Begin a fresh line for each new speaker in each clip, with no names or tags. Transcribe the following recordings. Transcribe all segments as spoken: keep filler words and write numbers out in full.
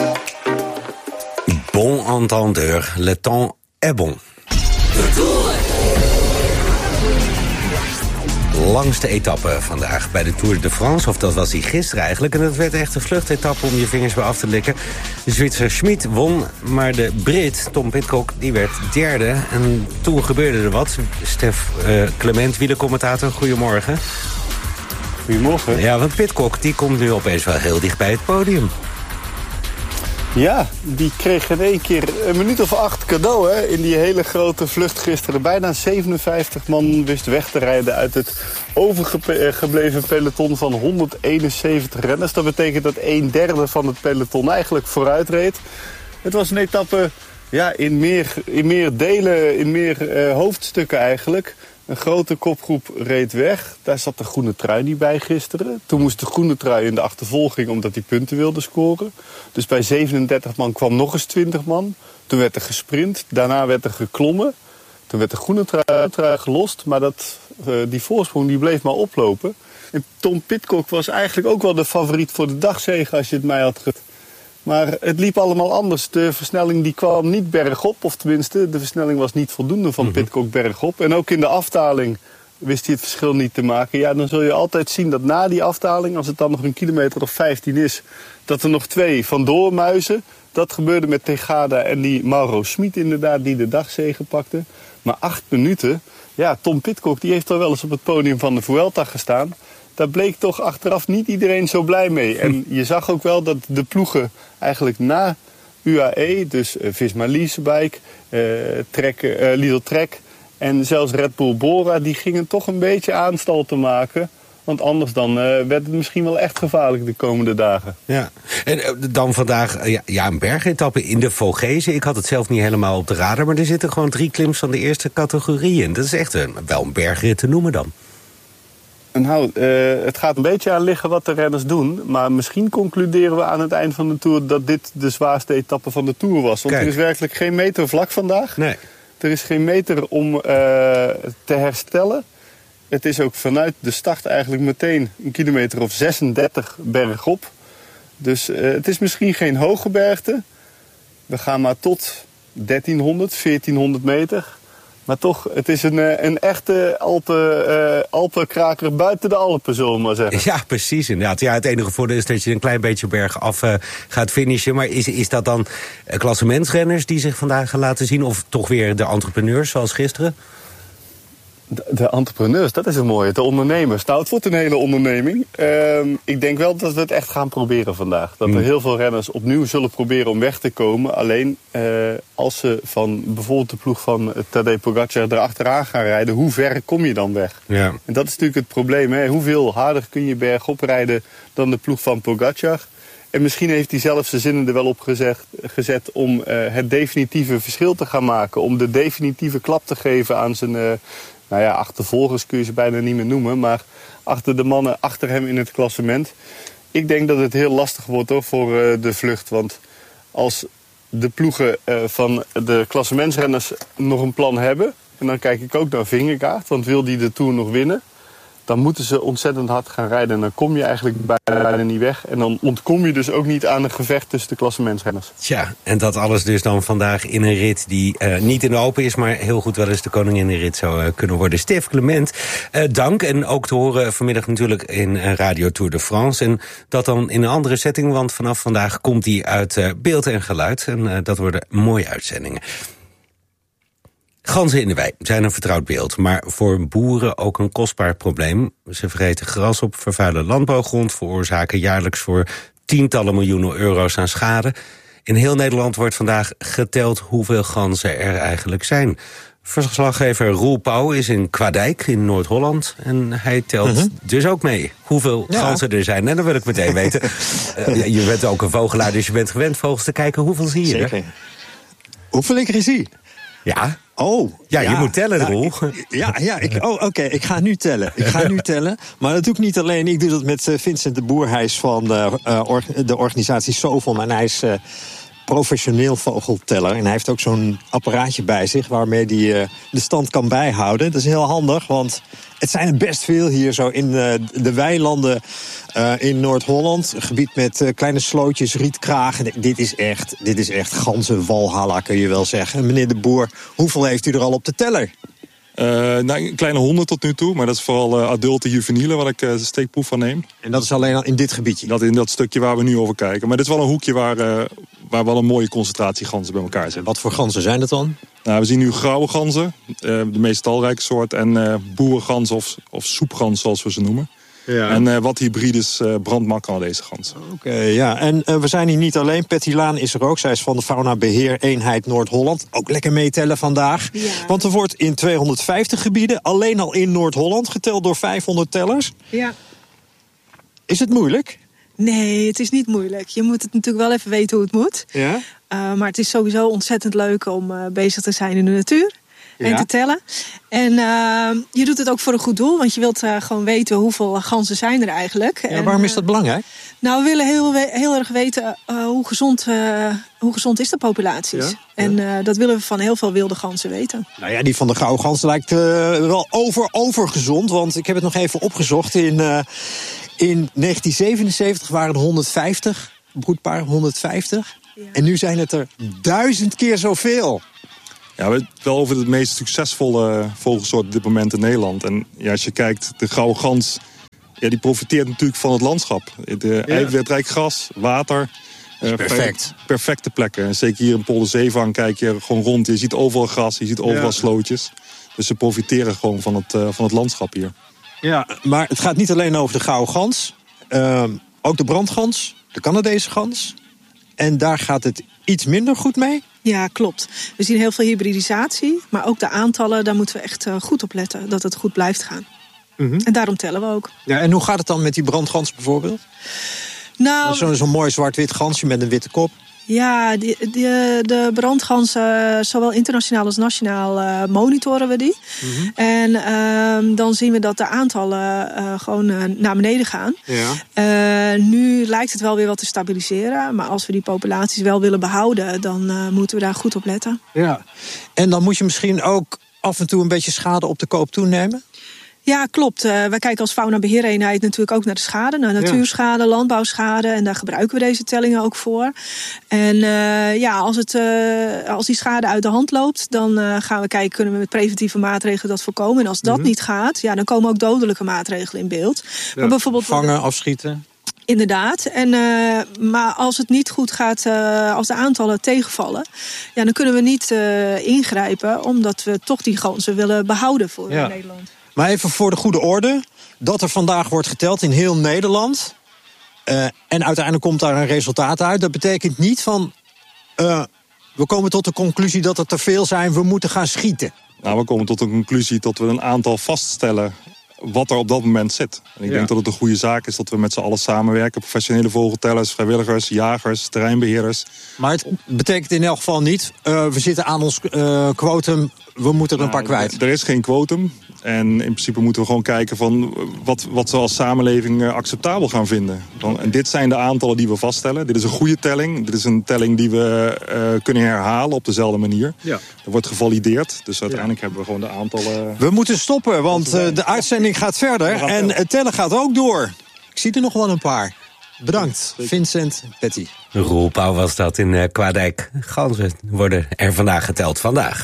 Bon entendeur, le temps est bon. Langste etappe vandaag bij de Tour de France. Of dat was die gisteren eigenlijk. En dat werd echt een vluchtetappe om je vingers bij af te likken. De Zwitser Schmid won, maar de Brit, Tom Pidcock, die werd derde. En toen gebeurde er wat. Stef uh, Clement, wielercommentator, goedemorgen.
Goedemorgen.
Ja, want Pidcock die komt nu opeens wel heel dicht bij het podium.
Ja, die kreeg in één keer een minuut of acht cadeau hè, in die hele grote vlucht gisteren. Bijna zevenenvijftig man wist weg te rijden uit het overgebleven peloton van honderdeenenzeventig renners. Dat betekent dat een derde van het peloton eigenlijk vooruit reed. Het was een etappe ja, in, meer, in meer delen, in meer uh, hoofdstukken eigenlijk. Een grote kopgroep reed weg. Daar zat de groene trui niet bij gisteren. Toen moest de groene trui in de achtervolging omdat hij punten wilde scoren. Dus bij zevenendertig man kwam nog eens twintig man. Toen werd er gesprint. Daarna werd er geklommen. Toen werd de groene trui, trui gelost. Maar dat, uh, die voorsprong die bleef maar oplopen. En Tom Pidcock was eigenlijk ook wel de favoriet voor de dagzege als je het mij had gezegd. Maar het liep allemaal anders. De versnelling die kwam niet bergop. Of tenminste, de versnelling was niet voldoende van Pidcock bergop. En ook in de afdaling wist hij het verschil niet te maken. Ja, dan zul je altijd zien dat na die afdaling, als het dan nog een kilometer of vijftien is, dat er nog twee vandoor muizen. Dat gebeurde met Tejada en die Mauro Schmid inderdaad, die de dagzege pakte. Maar acht minuten, ja, Tom Pidcock die heeft al wel eens op het podium van de Vuelta gestaan. Daar bleek toch achteraf niet iedereen zo blij mee. En je zag ook wel dat de ploegen eigenlijk na U A E, dus uh, Visma Leasebike, uh, Trek, uh, Lidl Trek en zelfs Red Bull Bora, die gingen toch een beetje aanstal te maken. Want anders dan uh, werd het misschien wel echt gevaarlijk de komende dagen.
Ja, en uh, dan vandaag uh, ja, ja, een bergetappe in de Vogezen. Ik had het zelf niet helemaal op de radar, maar er zitten gewoon drie klims van de eerste categorie in. Dat is echt een, wel een bergrit te noemen dan.
Nou, uh, het gaat een beetje aan liggen wat de renners doen. Maar misschien concluderen we aan het eind van de Tour dat dit de zwaarste etappe van de Tour was. Want Kijk. er is werkelijk geen meter vlak vandaag.
Nee.
Er is geen meter om uh, te herstellen. Het is ook vanuit de start eigenlijk meteen een kilometer of zesendertig bergop. Dus uh, het is misschien geen hoge bergte. We gaan maar tot dertienhonderd, veertienhonderd meter. Maar toch, het is een, een echte Alpen, uh, Alpenkraker buiten de Alpen, zullen we maar zeggen.
Ja, precies, inderdaad. Ja, het enige voordeel is dat je een klein beetje bergaf uh, gaat finishen. Maar is, is dat dan uh, klassementsrenners die zich vandaag gaan laten zien? Of toch weer de entrepreneurs, zoals gisteren?
De, de entrepreneurs, dat is een mooie. De ondernemers. Nou, het wordt een hele onderneming. Uh, ik denk wel dat we het echt gaan proberen vandaag. Dat er mm. heel veel renners opnieuw zullen proberen om weg te komen. Alleen uh, als ze van bijvoorbeeld de ploeg van Tadej Pogacar erachteraan gaan rijden, hoe ver kom je dan weg? Ja. En dat is natuurlijk het probleem. Hè? Hoeveel harder kun je bergop rijden dan de ploeg van Pogacar? En misschien heeft hij zelf zijn zinnen er wel op gezet, gezet om uh, het definitieve verschil te gaan maken. Om de definitieve klap te geven aan zijn... Uh, Nou ja, achtervolgers kun je ze bijna niet meer noemen. Maar achter de mannen achter hem in het klassement. Ik denk dat het heel lastig wordt hoor, voor uh, de vlucht. Want als de ploegen uh, van de klassementsrenners nog een plan hebben. En dan kijk ik ook naar Vingegaard. Want wil die de Tour nog winnen? Dan moeten ze ontzettend hard gaan rijden. En dan kom je eigenlijk bijna niet weg. En dan ontkom je dus ook niet aan een gevecht tussen de klassementsrenners.
Tja, en dat alles dus dan vandaag in een rit die uh, niet in de Open is, maar heel goed wel eens de koningin in de rit zou uh, kunnen worden. Stef Clement, uh, dank. En ook te horen vanmiddag natuurlijk in uh, Radio Tour de France. En dat dan in een andere setting, want vanaf vandaag komt die uit uh, beeld en geluid. En uh, dat worden mooie uitzendingen. Ganzen in de wei zijn een vertrouwd beeld, maar voor boeren ook een kostbaar probleem. Ze vreten gras op, vervuilen landbouwgrond, veroorzaken jaarlijks voor tientallen miljoenen euro's aan schade. In heel Nederland wordt vandaag geteld hoeveel ganzen er eigenlijk zijn. Verslaggever Roel Pauw is in Kwadijk in Noord-Holland en hij telt mm-hmm. dus ook mee hoeveel ja. ganzen er zijn. En dat wil ik meteen weten. uh, je bent ook een vogelaar, dus je bent gewend vogels te kijken. Hoeveel zie je er?
Zeker. Hoeveel ik er zie?
Ja.
Oh,
ja, ja, je moet tellen,
nou,
Roel.
Ja, ja ik, oh, oké, okay, ik ga nu tellen. Ik ga nu tellen. Maar dat doe ik niet alleen. Ik doe dat met uh, Vincent de Boer. Hij is van uh, uh, or, de organisatie Sovon. En hij is uh, professioneel vogelteller. En hij heeft ook zo'n apparaatje bij zich waarmee hij uh, de stand kan bijhouden. Dat is heel handig, want het zijn er best veel hier zo in uh, de weilanden uh, in Noord-Holland. Een gebied met uh, kleine slootjes, rietkragen. Dit is echt, dit is echt ganzenwalhalla, kun je wel zeggen. Meneer de Boer, hoeveel heeft u er al op de teller?
Uh, nou, een kleine honderd tot nu toe, maar dat is vooral uh, adulte juvenielen waar ik uh, de steekproef van neem.
En dat is alleen al in dit gebiedje?
Dat in dat stukje waar we nu over kijken. Maar dit is wel een hoekje waar, uh, waar wel een mooie concentratie ganzen bij elkaar zitten.
Wat voor ganzen zijn dat dan?
Nou, we zien nu grauwe ganzen, uh, de meest talrijke soort, en uh, boerengans of, of soepgans zoals we ze noemen. Ja. En uh, wat hybrides uh, brandmak Canadese ganzen.
Oké, okay, ja. En uh, we zijn hier niet alleen. Patty Laan is er ook. Zij is van de Fauna Beheer Eenheid Noord-Holland. Ook lekker meetellen vandaag. Ja. Want er wordt in tweehonderdvijftig gebieden, alleen al in Noord-Holland, geteld door vijfhonderd tellers.
Ja.
Is het moeilijk?
Nee, het is niet moeilijk. Je moet het natuurlijk wel even weten hoe het moet.
Ja?
Uh, maar het is sowieso ontzettend leuk om uh, bezig te zijn in de natuur. En ja. te tellen. En uh, je doet het ook voor een goed doel. Want je wilt uh, gewoon weten hoeveel ganzen zijn er eigenlijk.
Ja,
en,
waarom is dat belangrijk?
Nou, we willen heel, heel erg weten uh, hoe, gezond, uh, hoe gezond is de populaties. Ja? En uh, dat willen we van heel veel wilde ganzen weten.
Nou ja, die van de gouden gans lijkt uh, wel over, overgezond. Want ik heb het nog even opgezocht. In, uh, in negentien zevenenzeventig waren er honderdvijftig. Broedparen honderdvijftig. Ja. En nu zijn het er duizend keer zoveel.
Ja, we hebben het wel over het meest succesvolle vogelsoort op dit moment in Nederland. En ja, als je kijkt, de gouden gans, ja, die profiteert natuurlijk van het landschap. De ja. eiwitrijk gras, water.
Uh, perfect.
Perfecte plekken. En zeker hier in Polderzeevang kijk je gewoon rond. Je ziet overal gras, je ziet overal ja. slootjes. Dus ze profiteren gewoon van het, uh, van het landschap hier.
Ja, maar het gaat niet alleen over de gouden gans. Uh, ook de brandgans, de Canadese gans. En daar gaat het iets minder goed mee?
Ja, klopt. We zien heel veel hybridisatie. Maar ook de aantallen, daar moeten we echt uh, goed op letten. Dat het goed blijft gaan. Mm-hmm. En daarom tellen we ook.
Ja, en hoe gaat het dan met die brandgans bijvoorbeeld?
Nou,
zo'n zo'n mooi zwart-wit gansje met een witte kop.
Ja, die, die, de brandganzen, zowel internationaal als nationaal, uh, monitoren we die. Mm-hmm. En uh, dan zien we dat de aantallen uh, gewoon uh, naar beneden gaan. Ja. Uh, nu lijkt het wel weer wat te stabiliseren. Maar als we die populaties wel willen behouden, dan uh, moeten we daar goed op letten.
Ja. En dan moet je misschien ook af en toe een beetje schade op de koop toenemen?
Ja, klopt. Uh, wij kijken als Fauna Beheereenheid natuurlijk ook naar de schade. Naar natuurschade, ja. landbouwschade. En daar gebruiken we deze tellingen ook voor. En uh, ja, als, het, uh, als die schade uit de hand loopt, dan uh, gaan we kijken, kunnen we met preventieve maatregelen dat voorkomen. En als dat mm-hmm. niet gaat, ja, dan komen ook dodelijke maatregelen in beeld.
Ja. Maar bijvoorbeeld vangen, afschieten.
Inderdaad. En, uh, maar als het niet goed gaat, uh, als de aantallen tegenvallen, ja, dan kunnen we niet uh, ingrijpen, omdat we toch die ganzen willen behouden voor ja. Nederland.
Maar even voor de goede orde, dat er vandaag wordt geteld in heel Nederland. Uh, en uiteindelijk komt daar een resultaat uit. Dat betekent niet van, uh, we komen tot de conclusie dat er te veel zijn, we moeten gaan schieten.
Nou, we komen tot de conclusie dat we een aantal vaststellen wat er op dat moment zit. En ik ja. denk dat het een goede zaak is dat we met z'n allen samenwerken. Professionele vogeltellers, vrijwilligers, jagers, terreinbeheerders.
Maar het betekent in elk geval niet, uh, we zitten aan ons uh, quotum, we moeten er nou, een paar kwijt.
Er is geen quotum. En in principe moeten we gewoon kijken van wat, wat we als samenleving acceptabel gaan vinden. En dit zijn de aantallen die we vaststellen. Dit is een goede telling. Dit is een telling die we uh, kunnen herhalen op dezelfde manier. Ja. Er wordt gevalideerd. Dus uiteindelijk ja. hebben we gewoon de aantallen.
We moeten stoppen, want uh, de uitzending gaat verder. En het tellen gaat ook door. Ik zie er nog wel een paar. Bedankt, Vincent, Patty.
Roel Pauw was dat in uh, Kwaadijk. Ganzen worden er vandaag geteld. Vandaag.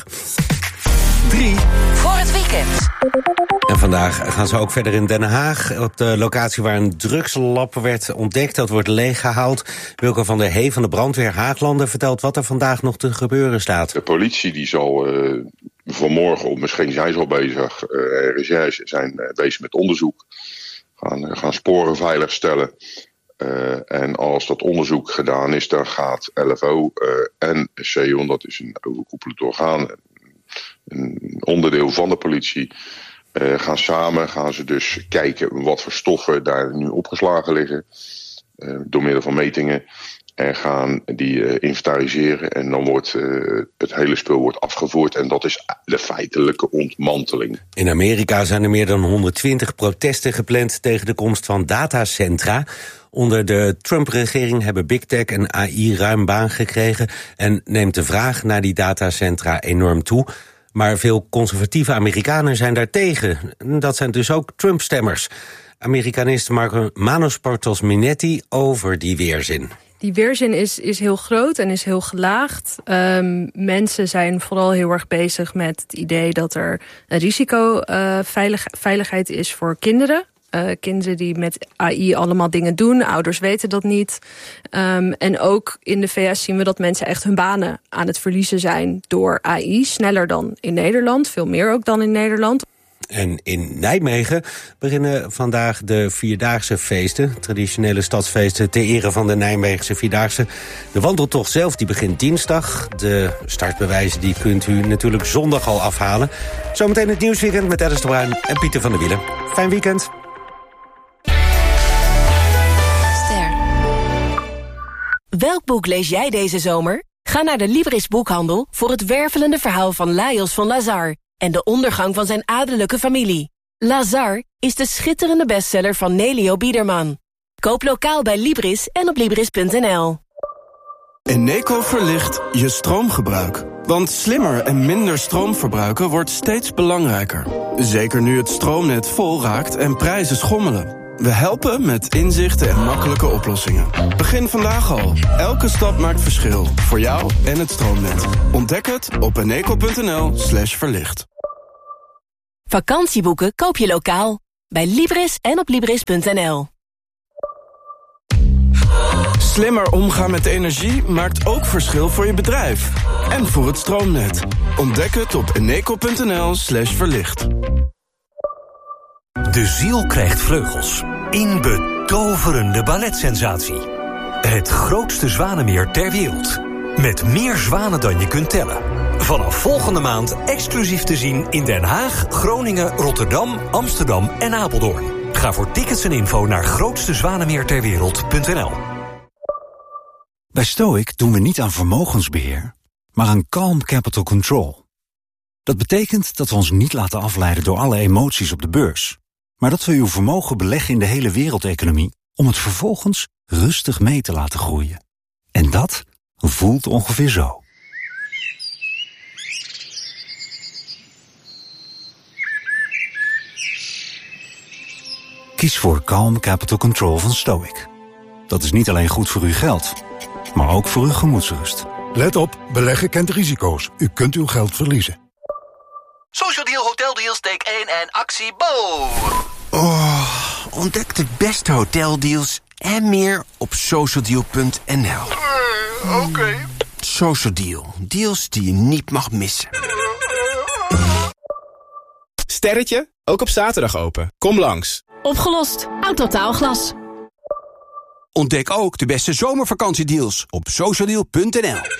Drie. Voor het weekend.
En vandaag gaan ze ook verder in Den Haag. Op de locatie waar een drugslab werd ontdekt. Dat wordt leeggehaald. Wilco van der Hee van de brandweer Haaglanden vertelt wat er vandaag nog te gebeuren staat.
De politie die zal uh, vanmorgen, of misschien zijn ze al bezig, uh, recherche zijn uh, bezig met onderzoek. Gaan, uh, gaan sporen veiligstellen. Uh, en als dat onderzoek gedaan is, dan gaat L F O uh, en C E O N, dat is een overkoepelend orgaan, een onderdeel van de politie, uh, gaan samen gaan ze dus kijken wat voor stoffen daar nu opgeslagen liggen, uh, door middel van metingen. En gaan die uh, inventariseren. En dan wordt uh, het hele spul wordt afgevoerd. En dat is de feitelijke ontmanteling.
In Amerika zijn er meer dan honderdtwintig protesten gepland tegen de komst van datacentra. Onder de Trump-regering hebben Big Tech en A I ruim baan gekregen en neemt de vraag naar die datacentra enorm toe. Maar veel conservatieve Amerikanen zijn daartegen. Dat zijn dus ook Trump-stemmers. Amerikanist Marco Manos Portos Minetti over die weerzin.
Die weerzin is, is heel groot en is heel gelaagd. Um, mensen zijn vooral heel erg bezig met het idee dat er een risico uh, veilig, veiligheid is voor kinderen. Uh, kinderen die met A I allemaal dingen doen. Ouders weten dat niet. Um, en ook in de V S zien we dat mensen echt hun banen aan het verliezen zijn door A I. Sneller dan in Nederland, veel meer ook dan in Nederland.
En in Nijmegen beginnen vandaag de Vierdaagse feesten. Traditionele stadsfeesten ter ere van de Nijmeegse Vierdaagse. De wandeltocht zelf die begint dinsdag. De startbewijzen die kunt u natuurlijk zondag al afhalen. Zometeen het Nieuwsweekend met Alice de Bruin en Pieter van der Wielen. Fijn weekend.
Ster. Welk boek lees jij deze zomer? Ga naar de Libris boekhandel voor het wervelende verhaal van Lajos van Lazar en de ondergang van zijn adellijke familie. Lazar is de schitterende bestseller van Nelio Biederman. Koop lokaal bij Libris en op Libris punt n l.
Eneco verlicht je stroomgebruik. Want slimmer en minder stroom verbruiken wordt steeds belangrijker. Zeker nu het stroomnet vol raakt en prijzen schommelen. We helpen met inzichten en makkelijke oplossingen. Begin vandaag al. Elke stap maakt verschil. Voor jou en het stroomnet. Ontdek het op eneco punt n l slash verlicht.
Vakantieboeken koop je lokaal. Bij Libris en op Libris punt n l.
Slimmer omgaan met energie maakt ook verschil voor je bedrijf. En voor het stroomnet. Ontdek het op eneco punt n l slash verlicht.
De ziel krijgt vleugels. In betoverende balletsensatie. Het grootste zwanenmeer ter wereld. Met meer zwanen dan je kunt tellen. Vanaf volgende maand exclusief te zien in Den Haag, Groningen, Rotterdam, Amsterdam en Apeldoorn. Ga voor tickets en info naar grootste zwanenmeer ter wereld punt n l.
Bij Stoic doen we niet aan vermogensbeheer, maar aan calm capital control. Dat betekent dat we ons niet laten afleiden door alle emoties op de beurs, maar dat we uw vermogen beleggen in de hele wereldeconomie om het vervolgens rustig mee te laten groeien. En dat voelt ongeveer zo. Kies voor Calm Capital Control van Stoic. Dat is niet alleen goed voor uw geld, maar ook voor uw gemoedsrust.
Let op, beleggen kent risico's. U kunt uw geld verliezen.
Social Deal Hotel Deals, take één en actie Bo!
Oh, ontdek de beste hoteldeals en meer op social deal punt n l.
Uh, Oké. Okay.
Social Deal, deals die je niet mag missen.
Sterretje, ook op zaterdag open. Kom langs.
Opgelost. Autotaalglas.
Ontdek ook de beste zomervakantiedeals op social deal punt n l.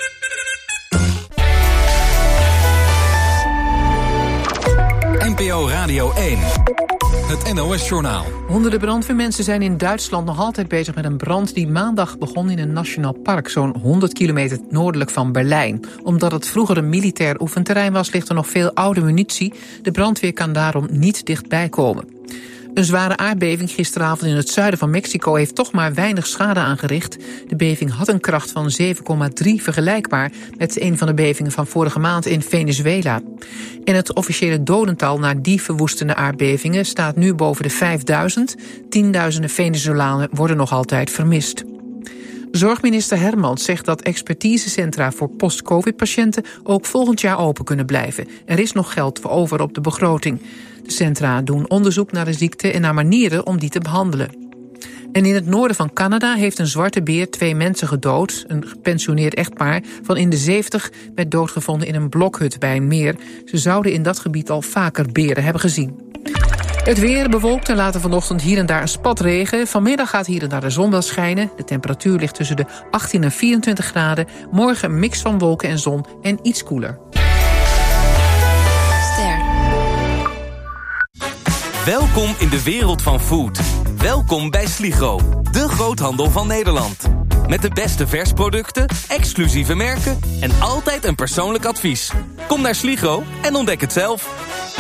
N P O Radio één. Het N O S-journaal.
Honderden brandweermensen zijn in Duitsland nog altijd bezig met een brand die maandag begon in een nationaal park, zo'n honderd kilometer noordelijk van Berlijn. Omdat het vroeger een militair oefenterrein was, ligt er nog veel oude munitie. De brandweer kan daarom niet dichtbij komen. Een zware aardbeving gisteravond in het zuiden van Mexico heeft toch maar weinig schade aangericht. De beving had een kracht van zeven komma drie, vergelijkbaar met een van de bevingen van vorige maand in Venezuela. En het officiële dodental na die verwoestende aardbevingen staat nu boven de vijfduizend. Tienduizenden Venezolanen worden nog altijd vermist. Zorgminister Hermans zegt dat expertisecentra voor post-covid-patiënten ook volgend jaar open kunnen blijven. Er is nog geld voor over op de begroting. De centra doen onderzoek naar de ziekte en naar manieren om die te behandelen. En in het noorden van Canada heeft een zwarte beer twee mensen gedood. Een gepensioneerd echtpaar van in de zeventig werd doodgevonden in een blokhut bij een meer. Ze zouden in dat gebied al vaker beren hebben gezien. Het weer bewolkt en later vanochtend hier en daar een spat regen. Vanmiddag gaat hier en daar de zon wel schijnen. De temperatuur ligt tussen de achttien en vierentwintig graden. Morgen een mix van wolken en zon en iets koeler.
Ster. Welkom in de wereld van food. Welkom bij Sligro, de groothandel van Nederland. Met de beste versproducten, exclusieve merken en altijd een persoonlijk advies. Kom naar Sligro en ontdek het zelf.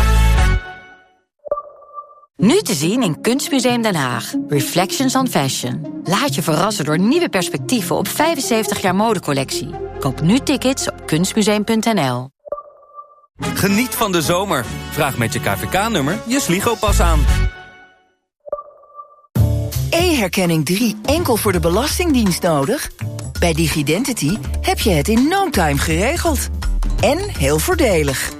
Nu te zien in Kunstmuseum Den Haag. Reflections on Fashion. Laat je verrassen door nieuwe perspectieven op vijfenzeventig jaar modecollectie. Koop nu tickets op kunstmuseum punt n l.
Geniet van de zomer. Vraag met je K V K-nummer je Sligo-pas aan.
E-herkenning drie enkel voor de Belastingdienst nodig? Bij Digidentity heb je het in no time geregeld. En heel voordelig.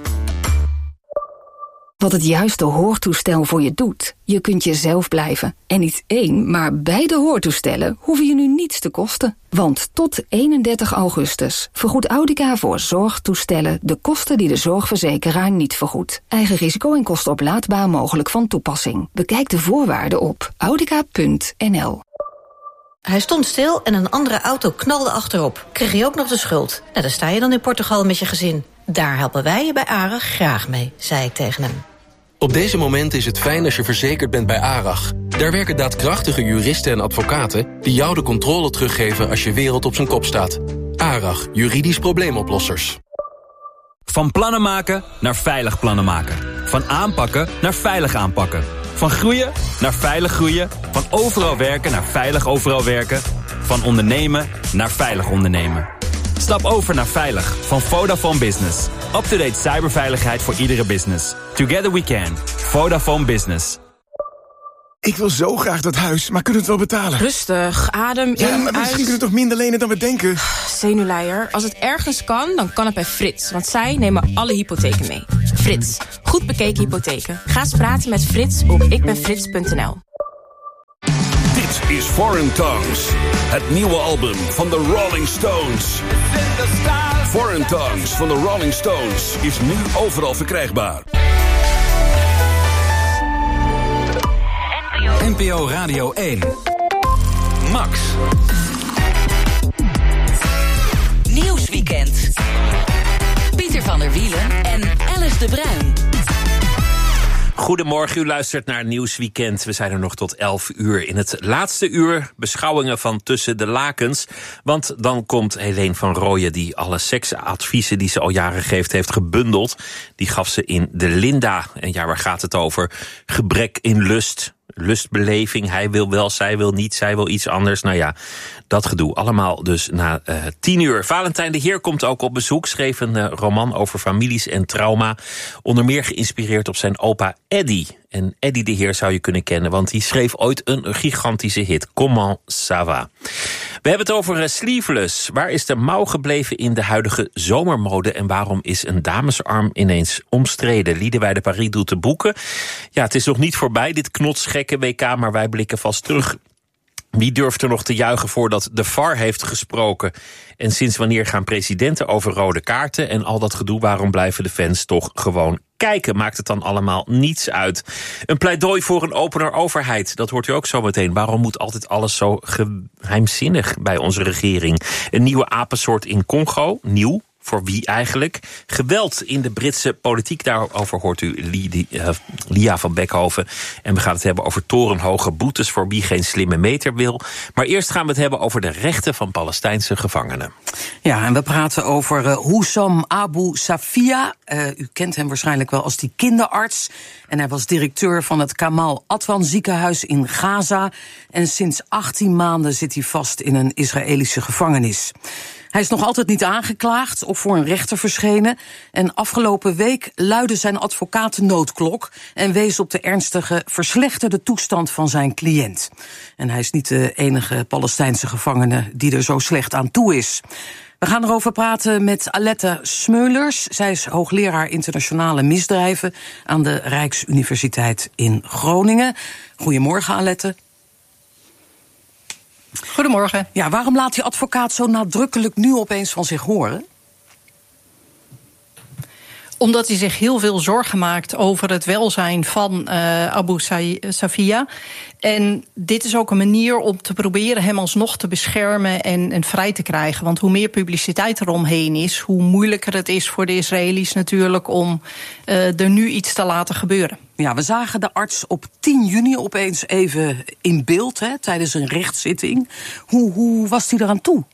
Wat het juiste hoortoestel voor je doet. Je kunt jezelf blijven. En niet één, maar beide hoortoestellen hoeven je nu niets te kosten. Want tot eenendertig augustus vergoedt Audica voor zorgtoestellen de kosten die de zorgverzekeraar niet vergoedt. Eigen risico en kosten oplaadbaar mogelijk van toepassing. Bekijk de voorwaarden op audica punt n l.
Hij stond stil en een andere auto knalde achterop. Kreeg je ook nog de schuld? Nou, dan sta je dan in Portugal met je gezin. Daar helpen wij je bij ARAG graag mee, zei ik tegen hem.
Op deze moment is het fijn als je verzekerd bent bij ARAG. Daar werken daadkrachtige juristen en advocaten die jou de controle teruggeven als je wereld op zijn kop staat. ARAG, juridisch probleemoplossers.
Van plannen maken naar veilig plannen maken. Van aanpakken naar veilig aanpakken. Van groeien naar veilig groeien. Van overal werken naar veilig overal werken. Van ondernemen naar veilig ondernemen. Stap over naar Veilig van Vodafone Business. Up-to-date cyberveiligheid voor iedere business. Together we can. Vodafone Business.
Ik wil zo graag dat huis, maar kunnen we het wel betalen?
Rustig, adem in,
ja, maar misschien
uit.
kunnen we toch minder lenen dan we denken?
Zenuwleier, als het ergens kan, dan kan het bij Frits. Want zij nemen alle hypotheken mee. Frits, goed bekeken hypotheken. Ga eens praten met Frits op ikbenfrits punt n l.
Dit is Foreign Tongues, het nieuwe album van de Rolling Stones. Foreign Tongues van de Rolling Stones is nu overal verkrijgbaar.
N P O Radio één.
Max.
Nieuwsweekend. Pieter van der Wielen en Alice de Bruin.
Goedemorgen, u luistert naar Nieuwsweekend. We zijn er nog tot elf uur. In het laatste uur beschouwingen van Tussen de Lakens. Want dan komt Helene van Rooyen, die alle seksadviezen die ze al jaren geeft, heeft gebundeld. Die gaf ze in de Linda. En ja, waar gaat het over? Gebrek in lust. Lustbeleving, hij wil wel, zij wil niet, zij wil iets anders. Nou ja, dat gedoe. Allemaal dus na uh, tien uur. Valentijn de Heer komt ook op bezoek. Schreef een uh, roman over families en trauma. Onder meer geïnspireerd op zijn opa Eddy. En Eddy de Heer zou je kunnen kennen, want die schreef ooit een gigantische hit. Comment ça va? We hebben het over uh, sleeveless. Waar is de mouw gebleven in de huidige zomermode? En waarom is een damesarm ineens omstreden? Liedewij de Paris doet de boeken. Ja, het is nog niet voorbij, dit knotsgekke W K, maar wij blikken vast terug. Wie durft er nog te juichen voordat de V A R heeft gesproken? En sinds wanneer gaan presidenten over rode kaarten? En al dat gedoe, waarom blijven de fans toch gewoon kijken? Maakt het dan allemaal niets uit? Een pleidooi voor een opener overheid, dat hoort u ook zo meteen. Waarom moet altijd alles zo geheimzinnig bij onze regering? Een nieuwe apensoort in Congo, nieuw. Voor wie eigenlijk? Geweld in de Britse politiek, daarover hoort u Lia van Beckhoven. En we gaan het hebben over torenhoge boetes voor wie geen slimme meter wil. Maar eerst gaan we het hebben over de rechten van Palestijnse gevangenen.
Ja, en we praten over uh, Hussam Abu Safia. Uh, u kent hem waarschijnlijk wel als die kinderarts. En hij was directeur van het Kamal Adwan ziekenhuis in Gaza. En sinds achttien maanden zit hij vast in een Israëlische gevangenis. Hij is nog altijd niet aangeklaagd of voor een rechter verschenen. En afgelopen week luidde zijn advocaat de noodklok en wees op de ernstige verslechterde toestand van zijn cliënt. En hij is niet de enige Palestijnse gevangene die er zo slecht aan toe is. We gaan erover praten met Alette Smeulers. Zij is hoogleraar internationale misdrijven aan de Rijksuniversiteit in Groningen. Goedemorgen, Alette.
Goedemorgen.
Ja, waarom laat die advocaat zo nadrukkelijk nu opeens van zich horen?
Omdat hij zich heel veel zorgen maakt over het welzijn van uh, Abu Safia. En dit is ook een manier om te proberen hem alsnog te beschermen en, en vrij te krijgen. Want hoe meer publiciteit er omheen is, hoe moeilijker het is voor de Israëli's natuurlijk om uh, er nu iets te laten gebeuren.
Ja, we zagen de arts op tien juni opeens even in beeld, hè, tijdens een rechtszitting. Hoe, hoe was hij eraan toe?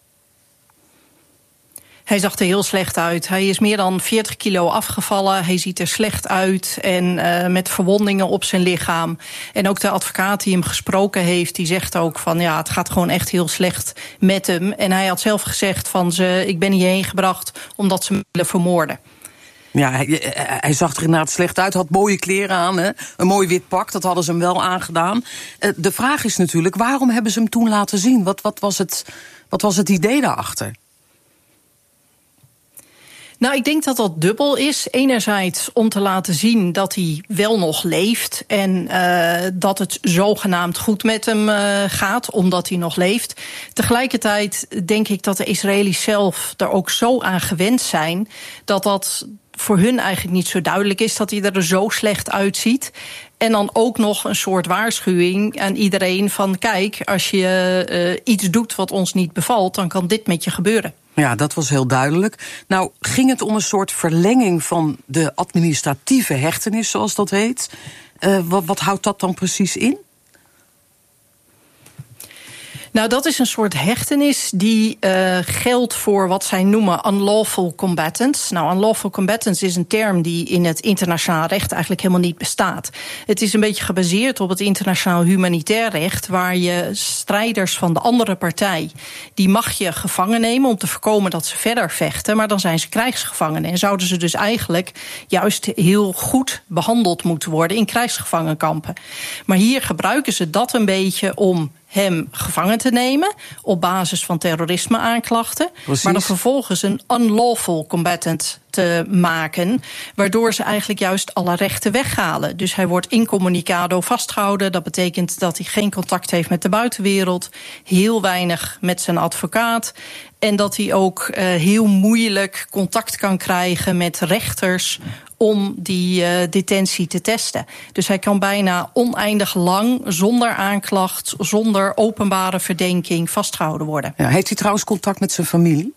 Hij zag er heel slecht uit. Hij is meer dan veertig kilo afgevallen. Hij ziet er slecht uit en uh, met verwondingen op zijn lichaam. En ook de advocaat die hem gesproken heeft, die zegt ook van ja, het gaat gewoon echt heel slecht met hem. En hij had zelf gezegd van ze, ik ben hierheen gebracht omdat ze me willen vermoorden.
Ja, hij, hij zag er inderdaad slecht uit, had mooie kleren aan, hè? Een mooi wit pak, dat hadden ze hem wel aangedaan. Uh, de vraag is natuurlijk, waarom hebben ze hem toen laten zien? Wat, wat, was, het, wat was het idee daarachter?
Nou, ik denk dat dat dubbel is. Enerzijds om te laten zien dat hij wel nog leeft en uh, dat het zogenaamd goed met hem uh, gaat, omdat hij nog leeft. Tegelijkertijd denk ik dat de Israëli's zelf er ook zo aan gewend zijn dat dat voor hun eigenlijk niet zo duidelijk is dat hij er zo slecht uitziet. En dan ook nog een soort waarschuwing aan iedereen van kijk, als je uh, iets doet wat ons niet bevalt, dan kan dit met je gebeuren.
Ja, dat was heel duidelijk. Nou, ging het om een soort verlenging van de administratieve hechtenis, zoals dat heet? Uh, wat, wat houdt dat dan precies in?
Nou, dat is een soort hechtenis die uh, geldt voor wat zij noemen unlawful combatants. Nou, unlawful combatants is een term die in het internationaal recht eigenlijk helemaal niet bestaat. Het is een beetje gebaseerd op het internationaal humanitair recht, waar je strijders van de andere partij, die mag je gevangen nemen om te voorkomen dat ze verder vechten, maar dan zijn ze krijgsgevangenen en zouden ze dus eigenlijk juist heel goed behandeld moeten worden in krijgsgevangenkampen. Maar hier gebruiken ze dat een beetje om hem gevangen te nemen op basis van terrorisme-aanklachten, Precies. maar dan vervolgens een unlawful combatant te maken, waardoor ze eigenlijk juist alle rechten weghalen. Dus hij wordt incommunicado vastgehouden. Dat betekent dat hij geen contact heeft met de buitenwereld, heel weinig met zijn advocaat en dat hij ook uh, heel moeilijk contact kan krijgen met rechters om die uh, detentie te testen. Dus hij kan bijna oneindig lang, zonder aanklacht, zonder openbare verdenking vastgehouden worden.
Ja, heeft hij trouwens contact met zijn familie?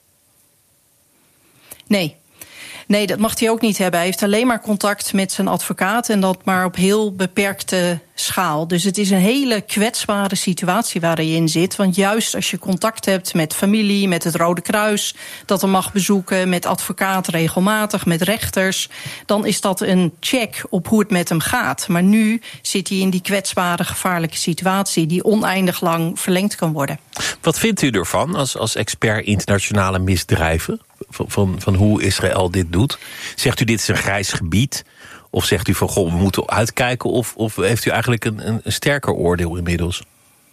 Nee. Nee, dat mag hij ook niet hebben. Hij heeft alleen maar contact met zijn advocaat en dat maar op heel beperkte schaal. Dus het is een hele kwetsbare situatie waar hij in zit. Want juist als je contact hebt met familie, met het Rode Kruis, dat hem mag bezoeken, met advocaat regelmatig, met rechters, dan is dat een check op hoe het met hem gaat. Maar nu zit hij in die kwetsbare, gevaarlijke situatie die oneindig lang verlengd kan worden.
Wat vindt u ervan als, als expert internationale misdrijven? Van, van, van hoe Israël dit doet? Zegt u dit is een grijs gebied? Of zegt u van goh, we moeten uitkijken? Of, of heeft u eigenlijk een, een, een sterker oordeel inmiddels?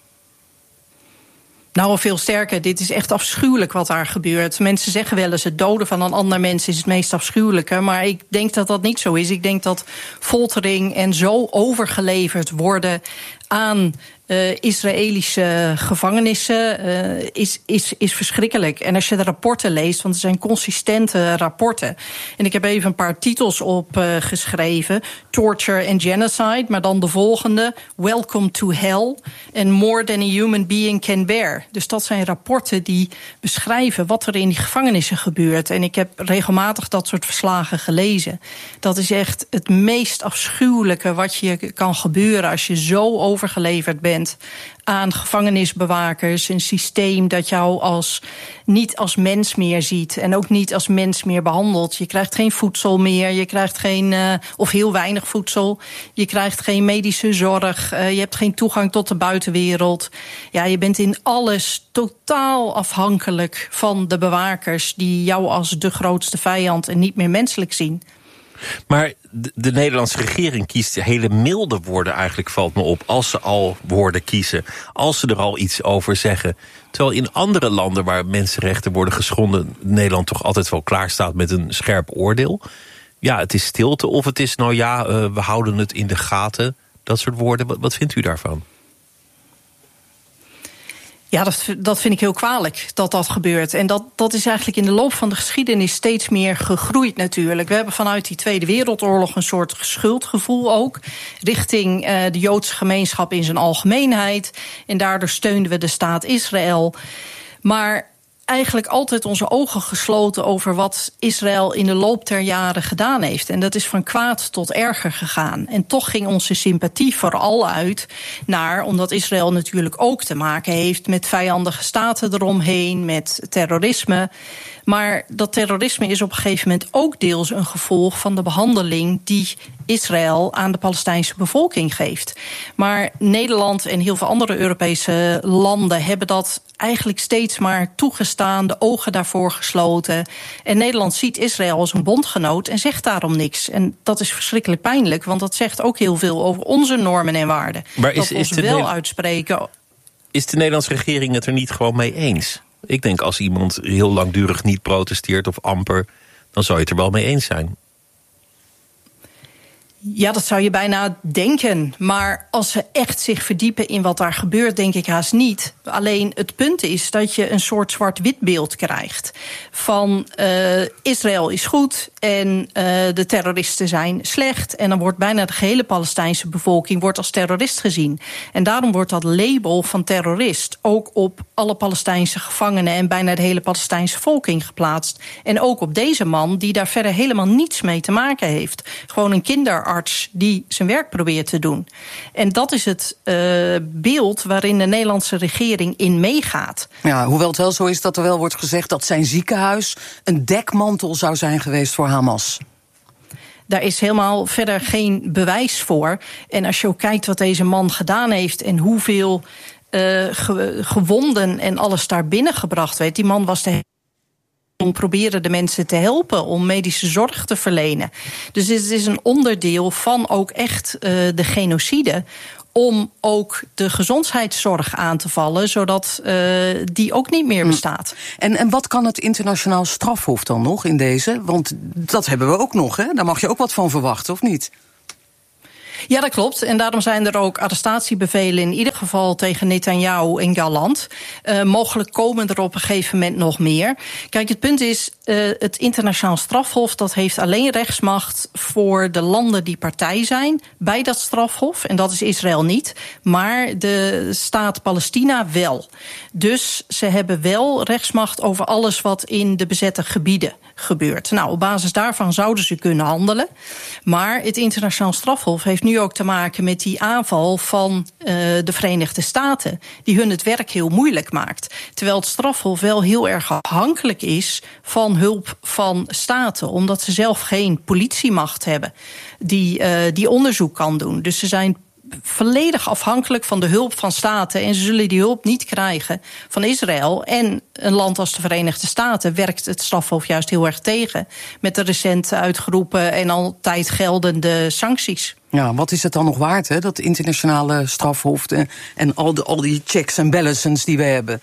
Nou, al veel sterker. Dit is echt afschuwelijk wat daar gebeurt. Mensen zeggen wel eens het doden van een ander mens is het meest afschuwelijke. Maar ik denk dat dat niet zo is. Ik denk dat foltering en zo overgeleverd worden aan Uh, Israëlische gevangenissen uh, is, is, is verschrikkelijk. En als je de rapporten leest, want er zijn consistente rapporten. En ik heb even een paar titels opgeschreven. Uh, Torture and Genocide, maar dan de volgende. Welcome to Hell. And More than a Human Being Can Bear. Dus dat zijn rapporten die beschrijven wat er in die gevangenissen gebeurt. En ik heb regelmatig dat soort verslagen gelezen. Dat is echt het meest afschuwelijke wat je kan gebeuren als je zo overgeleverd bent aan gevangenisbewakers, een systeem dat jou als, niet als mens meer ziet en ook niet als mens meer behandelt. Je krijgt geen voedsel meer, je krijgt geen, uh, of heel weinig voedsel, je krijgt geen medische zorg, uh, je hebt geen toegang tot de buitenwereld. Ja, je bent in alles totaal afhankelijk van de bewakers die jou als de grootste vijand en niet meer menselijk zien.
Maar de, de Nederlandse regering kiest hele milde woorden eigenlijk, valt me op, als ze al woorden kiezen, als ze er al iets over zeggen. Terwijl in andere landen waar mensenrechten worden geschonden, Nederland toch altijd wel klaar staat met een scherp oordeel. Ja, het is stilte of het is, nou ja, uh, we houden het in de gaten, dat soort woorden. Wat, wat vindt u daarvan?
Ja, dat, dat vind ik heel kwalijk dat dat gebeurt. En dat, dat is eigenlijk in de loop van de geschiedenis steeds meer gegroeid natuurlijk. We hebben vanuit die Tweede Wereldoorlog een soort schuldgevoel ook richting uh, de Joodse gemeenschap in zijn algemeenheid. En daardoor steunden we de staat Israël. Maar eigenlijk altijd onze ogen gesloten over wat Israël in de loop der jaren gedaan heeft. En dat is van kwaad tot erger gegaan. En toch ging onze sympathie vooral uit naar, omdat Israël natuurlijk ook te maken heeft met vijandige staten eromheen, met terrorisme. Maar dat terrorisme is op een gegeven moment ook deels een gevolg van de behandeling die Israël aan de Palestijnse bevolking geeft. Maar Nederland en heel veel andere Europese landen hebben dat eigenlijk steeds maar toegestaan, de ogen daarvoor gesloten. En Nederland ziet Israël als een bondgenoot en zegt daarom niks. En dat is verschrikkelijk pijnlijk, want dat zegt ook heel veel over onze normen en waarden.
Maar is,
dat we ons
is de
wel
Ne-
uitspreken.
Is de Nederlandse regering het er niet gewoon mee eens? Ik denk als iemand heel langdurig niet protesteert of amper, dan zou je het er wel mee eens zijn.
Ja, dat zou je bijna denken. Maar als ze echt zich verdiepen in wat daar gebeurt, denk ik haast niet. Alleen het punt is dat je een soort zwart-wit beeld krijgt. Van uh, Israël is goed en uh, de terroristen zijn slecht. En dan wordt bijna de gehele Palestijnse bevolking wordt als terrorist gezien. En daarom wordt dat label van terrorist ook op alle Palestijnse gevangenen en bijna de hele Palestijnse bevolking geplaatst. En ook op deze man die daar verder helemaal niets mee te maken heeft. Gewoon een kinderarts die zijn werk probeert te doen. En dat is het uh, beeld waarin de Nederlandse regering in meegaat.
Ja, hoewel het wel zo is dat er wel wordt gezegd dat zijn ziekenhuis een dekmantel zou zijn geweest voor Hamas.
Daar is helemaal verder geen bewijs voor. En als je ook kijkt wat deze man gedaan heeft en hoeveel uh, ge- gewonden en alles daar binnengebracht werd. Die man was de om proberen de mensen te helpen, om medische zorg te verlenen. Dus het is een onderdeel van ook echt uh, de genocide, om ook de gezondheidszorg aan te vallen, zodat uh, die ook niet meer bestaat.
En, en wat kan het internationaal strafhof dan nog in deze? Want dat hebben we ook nog, hè? Daar mag je ook wat van verwachten, of niet?
Ja, dat klopt. En daarom zijn er ook arrestatiebevelen in ieder geval tegen Netanyahu en Gallant. Uh, mogelijk komen er op een gegeven moment nog meer. Kijk, het punt is, uh, het internationaal strafhof dat heeft alleen rechtsmacht voor de landen die partij zijn bij dat strafhof. En dat is Israël niet, maar de staat Palestina wel. Dus ze hebben wel rechtsmacht over alles wat in de bezette gebieden gebeurt. Nou, op basis daarvan zouden ze kunnen handelen. Maar het internationaal strafhof heeft nu ook te maken met die aanval van uh, de Verenigde Staten, die hun het werk heel moeilijk maakt. Terwijl het strafhof wel heel erg afhankelijk is van hulp van staten, omdat ze zelf geen politiemacht hebben die, uh, die onderzoek kan doen. Dus ze zijn volledig afhankelijk van de hulp van staten en ze zullen die hulp niet krijgen van Israël. En een land als de Verenigde Staten werkt het strafhof juist heel erg tegen met de recent uitgeroepen en altijd geldende sancties.
Ja, wat is het dan nog waard, hè, dat internationale strafhof en, en al, de, al die checks en balances die we hebben?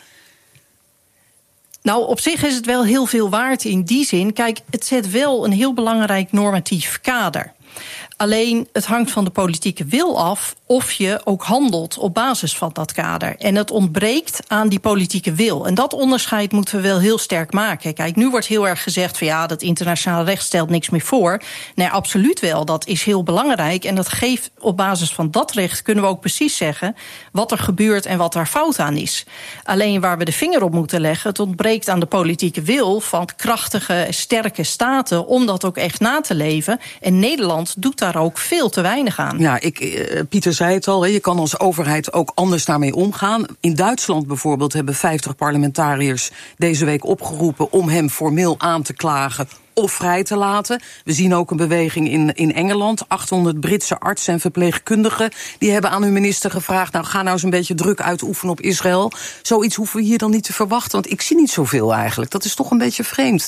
Nou, op zich is het wel heel veel waard in die zin. Kijk, het zet wel een heel belangrijk normatief kader. Alleen, het hangt van de politieke wil af of je ook handelt op basis van dat kader. En het ontbreekt aan die politieke wil. En dat onderscheid moeten we wel heel sterk maken. Kijk, nu wordt heel erg gezegd van ja, dat internationale recht stelt niks meer voor. Nee, absoluut wel. Dat is heel belangrijk. En dat geeft op basis van dat recht kunnen we ook precies zeggen wat er gebeurt en wat daar fout aan is. Alleen waar we de vinger op moeten leggen, het ontbreekt aan de politieke wil van krachtige, sterke staten om dat ook echt na te leven. En Nederland doet daar ook veel te weinig aan.
Ja, ik, uh, Pieter zei het al, je kan als overheid ook anders daarmee omgaan. In Duitsland bijvoorbeeld hebben vijftig parlementariërs deze week opgeroepen om hem formeel aan te klagen of vrij te laten. We zien ook een beweging in, in Engeland. achthonderd Britse artsen en verpleegkundigen die hebben aan hun minister gevraagd, nou, ga nou eens een beetje druk uitoefenen op Israël. Zoiets hoeven we hier dan niet te verwachten, want ik zie niet zoveel eigenlijk. Dat is toch een beetje vreemd.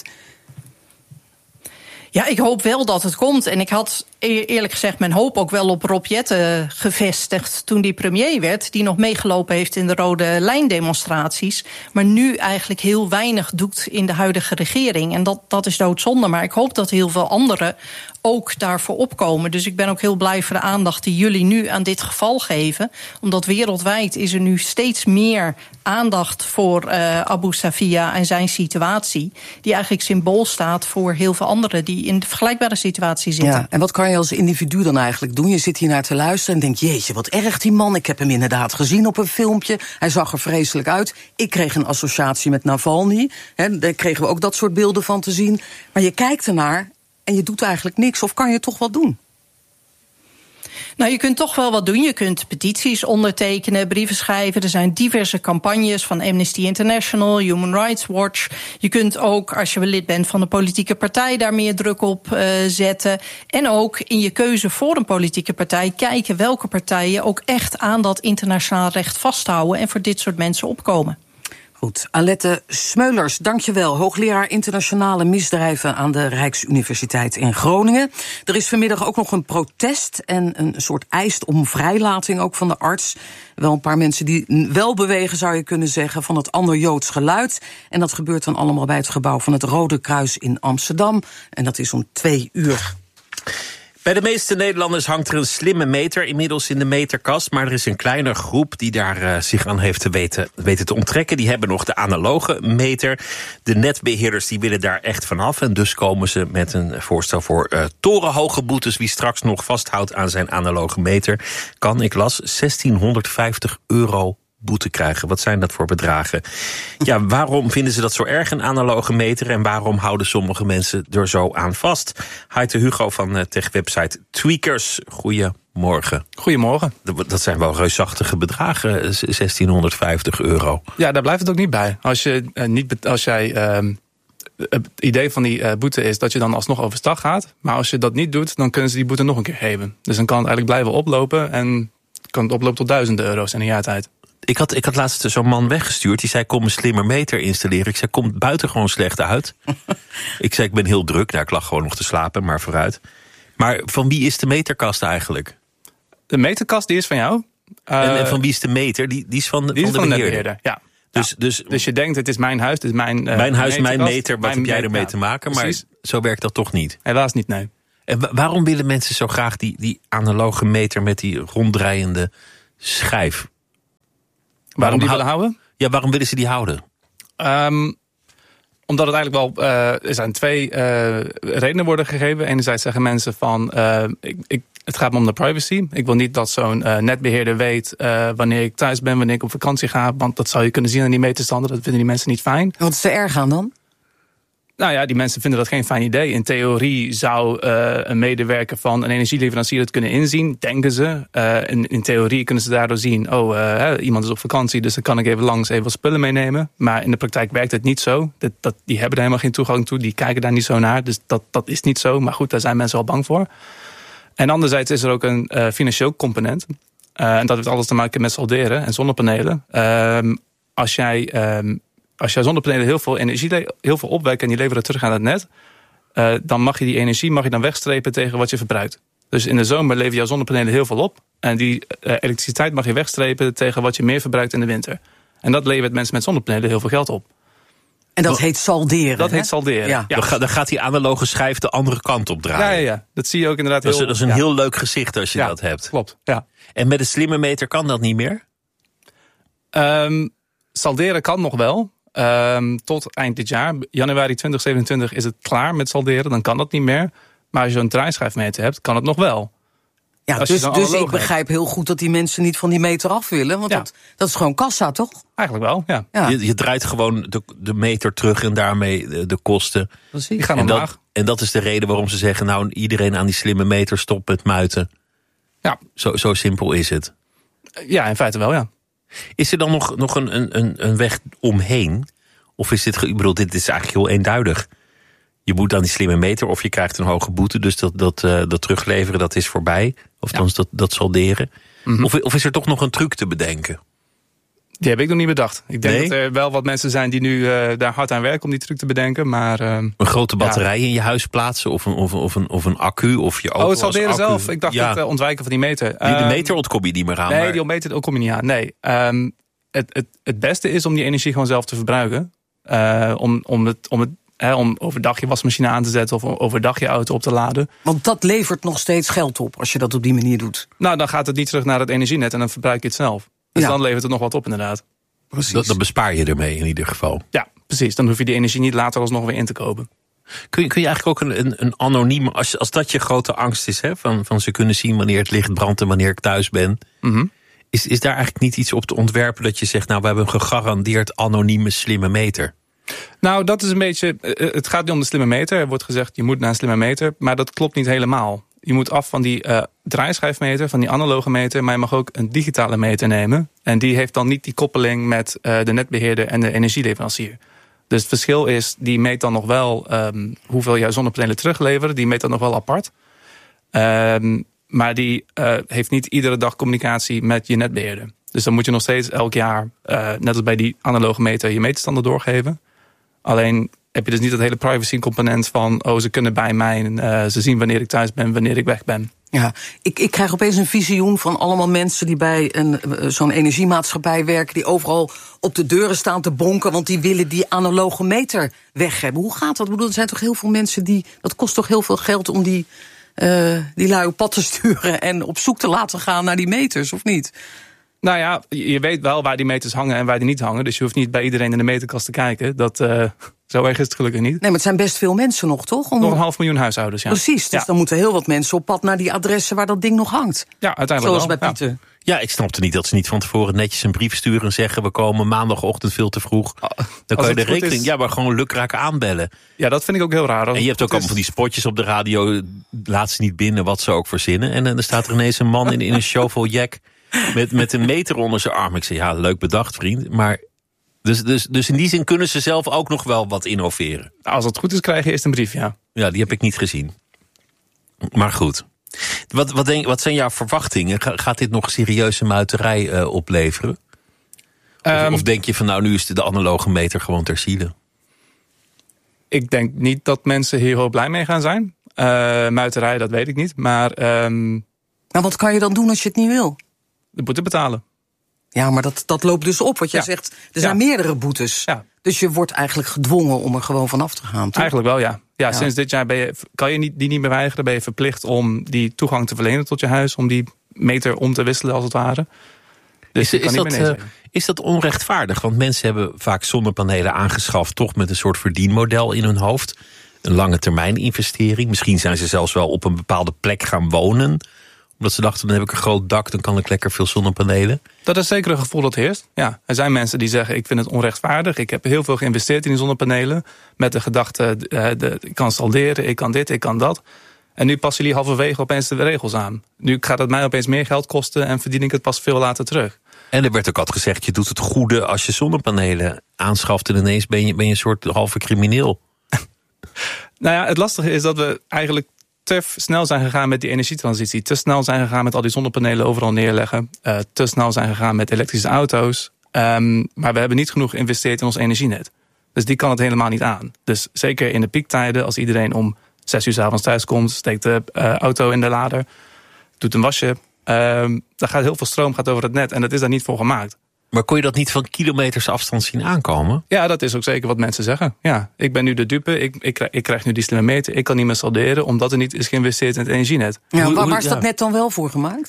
Ja, ik hoop wel dat het komt. En ik had eerlijk gezegd mijn hoop ook wel op Rob Jetten gevestigd toen die premier werd, die nog meegelopen heeft in de rode lijndemonstraties, maar nu eigenlijk heel weinig doet in de huidige regering. En dat, dat is doodzonde, maar ik hoop dat heel veel anderen ook daarvoor opkomen. Dus ik ben ook heel blij voor de aandacht die jullie nu aan dit geval geven. Omdat wereldwijd is er nu steeds meer aandacht voor uh, Abu Safia en zijn situatie, die eigenlijk symbool staat voor heel veel anderen die in de vergelijkbare situatie zitten.
Ja, en wat kan je als individu dan eigenlijk doen? Je zit hier naar te luisteren en denkt, jeetje, wat erg die man. Ik heb hem inderdaad gezien op een filmpje. Hij zag er vreselijk uit. Ik kreeg een associatie met Navalny. He, daar kregen we ook dat soort beelden van te zien. Maar je kijkt ernaar en je doet eigenlijk niks. Of kan je toch wat doen?
Nou, je kunt toch wel wat doen. Je kunt petities ondertekenen, brieven schrijven. Er zijn diverse campagnes van Amnesty International, Human Rights Watch. Je kunt ook, als je lid bent van een politieke partij, daar meer druk op uh, zetten. En ook in je keuze voor een politieke partij kijken welke partijen ook echt aan dat internationaal recht vasthouden en voor dit soort mensen opkomen.
Goed, Alette Smeulers, dankjewel. Hoogleraar internationale misdrijven aan de Rijksuniversiteit in Groningen. Er is vanmiddag ook nog een protest en een soort eis om vrijlating ook van de arts. Wel een paar mensen die wel bewegen, zou je kunnen zeggen, van het ander Joods geluid. En dat gebeurt dan allemaal bij het gebouw van het Rode Kruis in Amsterdam. En dat is om twee uur.
Bij de meeste Nederlanders hangt er een slimme meter inmiddels in de meterkast. Maar er is een kleine groep die daar uh, zich aan heeft te weten, weten te onttrekken. Die hebben nog de analoge meter. De netbeheerders die willen daar echt vanaf. En dus komen ze met een voorstel voor uh, torenhoge boetes. Wie straks nog vasthoudt aan zijn analoge meter, kan, ik las, zestienhonderdvijftig euro boete krijgen. Wat zijn dat voor bedragen? Ja, waarom vinden ze dat zo erg, een analoge meter? En waarom houden sommige mensen er zo aan vast? Heite Hugo van uh, techwebsite Tweakers. Goedemorgen.
Goedemorgen.
Dat, dat zijn wel reusachtige bedragen, zestienhonderdvijftig euro.
Ja, daar blijft het ook niet bij. Als, je, uh, niet, als jij... Uh, het idee van die uh, boete is dat je dan alsnog overstag gaat. Maar als je dat niet doet, dan kunnen ze die boete nog een keer geven. Dus dan kan het eigenlijk blijven oplopen. En kan het oplopen tot duizenden euro's in een jaar tijd.
Ik had, ik had laatst zo'n man weggestuurd. Die zei, kom een slimmer meter installeren. Ik zei, komt buitengewoon slecht uit. Ik zei, ik ben heel druk. Nou, ik lag gewoon nog te slapen, maar vooruit. Maar van wie is de meterkast eigenlijk?
De meterkast, die is van jou. Uh,
en, en van wie is de meter? Die, die is van de,
die
van
is
de
van
beheerder.
de beheerder, ja.
Dus,
ja.
dus,
dus je denkt, het is mijn huis, het is mijn uh,
Mijn huis, mijn meter, wat
mijn
heb jij
me-
ermee
ja,
te maken?
precies.
Maar zo werkt dat toch niet?
Helaas niet, nee.
En wa- waarom willen mensen zo graag die, die analoge meter met die ronddraaiende schijf?
Waarom, waarom die hou- willen houden?
Ja, waarom willen ze die houden?
Um, omdat het eigenlijk wel, uh, er zijn twee uh, redenen worden gegeven. Enerzijds zeggen mensen van, uh, ik, ik, het gaat me om de privacy. Ik wil niet dat zo'n uh, netbeheerder weet uh, wanneer ik thuis ben, wanneer ik op vakantie ga. Want dat zou je kunnen zien aan die meterstanden. Dat vinden die mensen niet fijn.
Wat is er erg aan dan?
Nou ja, die mensen vinden dat geen fijn idee. In theorie zou uh, een medewerker van een energieleverancier het kunnen inzien, denken ze. Uh, in, in theorie kunnen ze daardoor zien, oh, uh, iemand is op vakantie, dus dan kan ik even langs even wat spullen meenemen. Maar in de praktijk werkt het niet zo. Dat, dat, die hebben er helemaal geen toegang toe, die kijken daar niet zo naar. Dus dat, dat is niet zo, maar goed, daar zijn mensen wel bang voor. En anderzijds is er ook een uh, financieel component. Uh, en dat heeft alles te maken met solderen en zonnepanelen. Uh, als jij... Uh, Als jij zonnepanelen heel veel energie, heel veel opwekt en die leveren terug aan het net, uh, dan mag je die energie mag je dan wegstrepen tegen wat je verbruikt. Dus in de zomer leveren jouw zonnepanelen heel veel op. En die uh, elektriciteit mag je wegstrepen tegen wat je meer verbruikt in de winter. En dat levert mensen met zonnepanelen heel veel geld op.
En dat heet salderen.
Dat
hè?
heet salderen.
Ja. Dan, ga, dan gaat die analoge schijf de andere kant op draaien.
Ja, ja, ja. Dat zie je ook inderdaad
dat is,
heel...
Dat is een
ja.
heel leuk gezicht als je
ja,
dat hebt.
Klopt, ja.
En met een slimme meter kan dat niet meer?
Um, salderen kan nog wel. Um, tot eind dit jaar. Januari twintig zevenentwintig is het klaar met salderen. Dan kan dat niet meer. Maar als je zo'n draaischijfmeter hebt, kan het nog wel.
Ja, dus dus ik begrijp heel goed dat die mensen niet van die meter af willen. Want ja. dat, dat is gewoon kassa, toch?
Eigenlijk wel, ja.
ja. Je, je draait gewoon de, de meter terug en daarmee de, de kosten.
Precies. Die gaan
en
omlaag.
Dat, en dat is de reden waarom ze zeggen, nou, iedereen aan die slimme meter stopt met muiten.
Ja.
Zo, zo simpel is het.
Ja, in feite wel, ja.
Is er dan nog, nog een, een, een weg omheen? Of is dit, ik bedoel, dit is eigenlijk heel eenduidig. Je moet aan die slimme meter of je krijgt een hoge boete. Dus dat, dat, uh, dat terugleveren, dat is voorbij. Of ja. dan dat, dat salderen. Mm-hmm. Of, of is er toch nog een truc te bedenken?
Die heb ik nog niet bedacht. Ik denk
nee?
dat er wel wat mensen zijn die nu uh, daar hard aan werken om die truc te bedenken. Maar, uh,
een grote batterij ja. in je huis plaatsen? Of een, of, of, een, of een accu? Of je auto
oh, het salderen
accu.
zelf. Ik dacht
ja.
het uh, ontwijken van die meter.
Die, de meter ontkom je niet meer aan.
Nee,
maar...
die meter ontkom je niet aan. Nee. Um, het, het, het beste is om die energie gewoon zelf te verbruiken. Uh, om, om, het, om het Hè, om overdag je wasmachine aan te zetten of overdag je auto op te laden.
Want dat levert nog steeds geld op als je dat op die manier doet.
Nou, dan gaat het niet terug naar het energienet en dan verbruik je het zelf. Dus ja. dan levert het nog wat op inderdaad.
Precies. Dat, dat bespaar je ermee in ieder geval.
Ja, precies. Dan hoef je die energie niet later alsnog weer in te kopen.
Kun je, kun je eigenlijk ook een, een, een anonieme, als, als dat je grote angst is, hè, van, van ze kunnen zien wanneer het licht brandt en wanneer ik thuis ben.
Mm-hmm.
Is, is daar eigenlijk niet iets op te ontwerpen dat je zegt, nou, we hebben een gegarandeerd anonieme slimme meter?
Nou, dat is een beetje, het gaat niet om de slimme meter. Er wordt gezegd, je moet naar een slimme meter, maar dat klopt niet helemaal. Je moet af van die uh, draaischijfmeter, van die analoge meter, maar je mag ook een digitale meter nemen. En die heeft dan niet die koppeling met uh, de netbeheerder en de energieleverancier. Dus het verschil is, die meet dan nog wel um, hoeveel jouw zonnepanelen terugleveren. Die meet dan nog wel apart. Um, maar die uh, heeft niet iedere dag communicatie met je netbeheerder. Dus dan moet je nog steeds elk jaar, uh, net als bij die analoge meter, je meterstanden doorgeven. Alleen heb je dus niet dat hele privacy component van, oh, ze kunnen bij mij, uh, ze zien wanneer ik thuis ben, wanneer ik weg ben.
Ja, ik, ik krijg opeens een visioen van allemaal mensen die bij een, zo'n energiemaatschappij werken, die overal op de deuren staan te bonken, want die willen die analoge meter weg hebben. Hoe gaat dat? Ik bedoel, er zijn toch heel veel mensen die, dat kost toch heel veel geld om die, uh, die lui op pad te sturen en op zoek te laten gaan naar die meters, of niet?
Nou ja, je weet wel waar die meters hangen en waar die niet hangen. Dus je hoeft niet bij iedereen in de meterkast te kijken. Dat, uh, zo erg is het gelukkig niet.
Nee, maar het zijn best veel mensen nog, toch? Om...
Nog een half miljoen huishoudens, ja.
Precies, dus ja. Dan moeten heel wat mensen op pad naar die adressen waar dat ding nog hangt.
Ja, uiteindelijk
Zoals
wel.
bij Pieter. Ja.
Ja, ik snapte niet dat ze niet van tevoren netjes een brief sturen en zeggen, we komen maandagochtend veel te vroeg. Dan kan je de rekening, is... ja, maar gewoon lukraak aanbellen.
Ja, dat vind ik ook heel raar.
En je hebt ook allemaal van die spotjes op de radio, laat ze niet binnen, wat ze ook verzinnen. En dan staat er ineens een man in, in een shoveljack met, met een meter onder zijn arm. Ik zeg, ja, leuk bedacht, vriend. Maar dus, dus, dus in die zin kunnen ze zelf ook nog wel wat innoveren.
Als het goed is, krijg je eerst een brief, ja.
Ja, die heb ik niet gezien. Maar goed. Wat, wat, denk, wat zijn jouw verwachtingen? Gaat dit nog serieuze muiterij uh, opleveren? Of, um, of denk je van, nou, nu is de analoge meter gewoon ter ziele?
Ik denk niet dat mensen hier heel blij mee gaan zijn. Uh, muiterij, dat weet ik niet. Maar, um,
maar wat kan je dan doen als je het niet wil?
De boete betalen.
Ja, maar dat, dat loopt dus op. Wat jij ja. zegt, er zijn ja. meerdere boetes. Ja. Dus je wordt eigenlijk gedwongen om er gewoon vanaf te gaan. Toch?
Eigenlijk wel, ja. Ja, ja. Sinds dit jaar ben je, kan je niet, die niet meer weigeren. Ben je verplicht om die toegang te verlenen tot je huis. Om die meter om te wisselen, als het ware. Dus
is, is, dat, uh, is dat onrechtvaardig? Want mensen hebben vaak zonnepanelen aangeschaft, toch met een soort verdienmodel in hun hoofd. Een lange termijn investering. Misschien zijn ze zelfs wel op een bepaalde plek gaan wonen, omdat ze dachten, dan heb ik een groot dak, dan kan ik lekker veel zonnepanelen.
Dat is zeker een gevoel dat heerst. Ja, er zijn mensen die zeggen, ik vind het onrechtvaardig. Ik heb heel veel geïnvesteerd in die zonnepanelen. Met de gedachte, uh, de, ik kan salderen, ik kan dit, ik kan dat. En nu passen jullie halverwege opeens de regels aan. Nu gaat het mij opeens meer geld kosten en verdien ik het pas veel later terug.
En er werd ook altijd gezegd, je doet het goede als je zonnepanelen aanschaft en ineens ben je, ben je een soort halve crimineel.
Nou ja, het lastige is dat we eigenlijk te snel zijn gegaan met die energietransitie. Te snel zijn gegaan met al die zonnepanelen overal neerleggen. Uh, te snel zijn gegaan met elektrische auto's. Um, maar we hebben niet genoeg geïnvesteerd in ons energienet. Dus die kan het helemaal niet aan. Dus zeker in de piektijden, als iedereen om zes uur 's avonds thuis komt, steekt de uh, auto in de lader, doet een wasje. Um, daar gaat heel veel stroom gaat over het net en dat is daar niet voor gemaakt.
Maar kon je dat niet van kilometers afstand zien aankomen?
Ja, dat is ook zeker wat mensen zeggen. Ja, ik ben nu de dupe, ik, ik, krijg, ik krijg nu die slimme meter, ik kan niet meer salderen, omdat er niet is geïnvesteerd in het energienet.
Ja, waar, waar, waar is dat net dan wel voor gemaakt?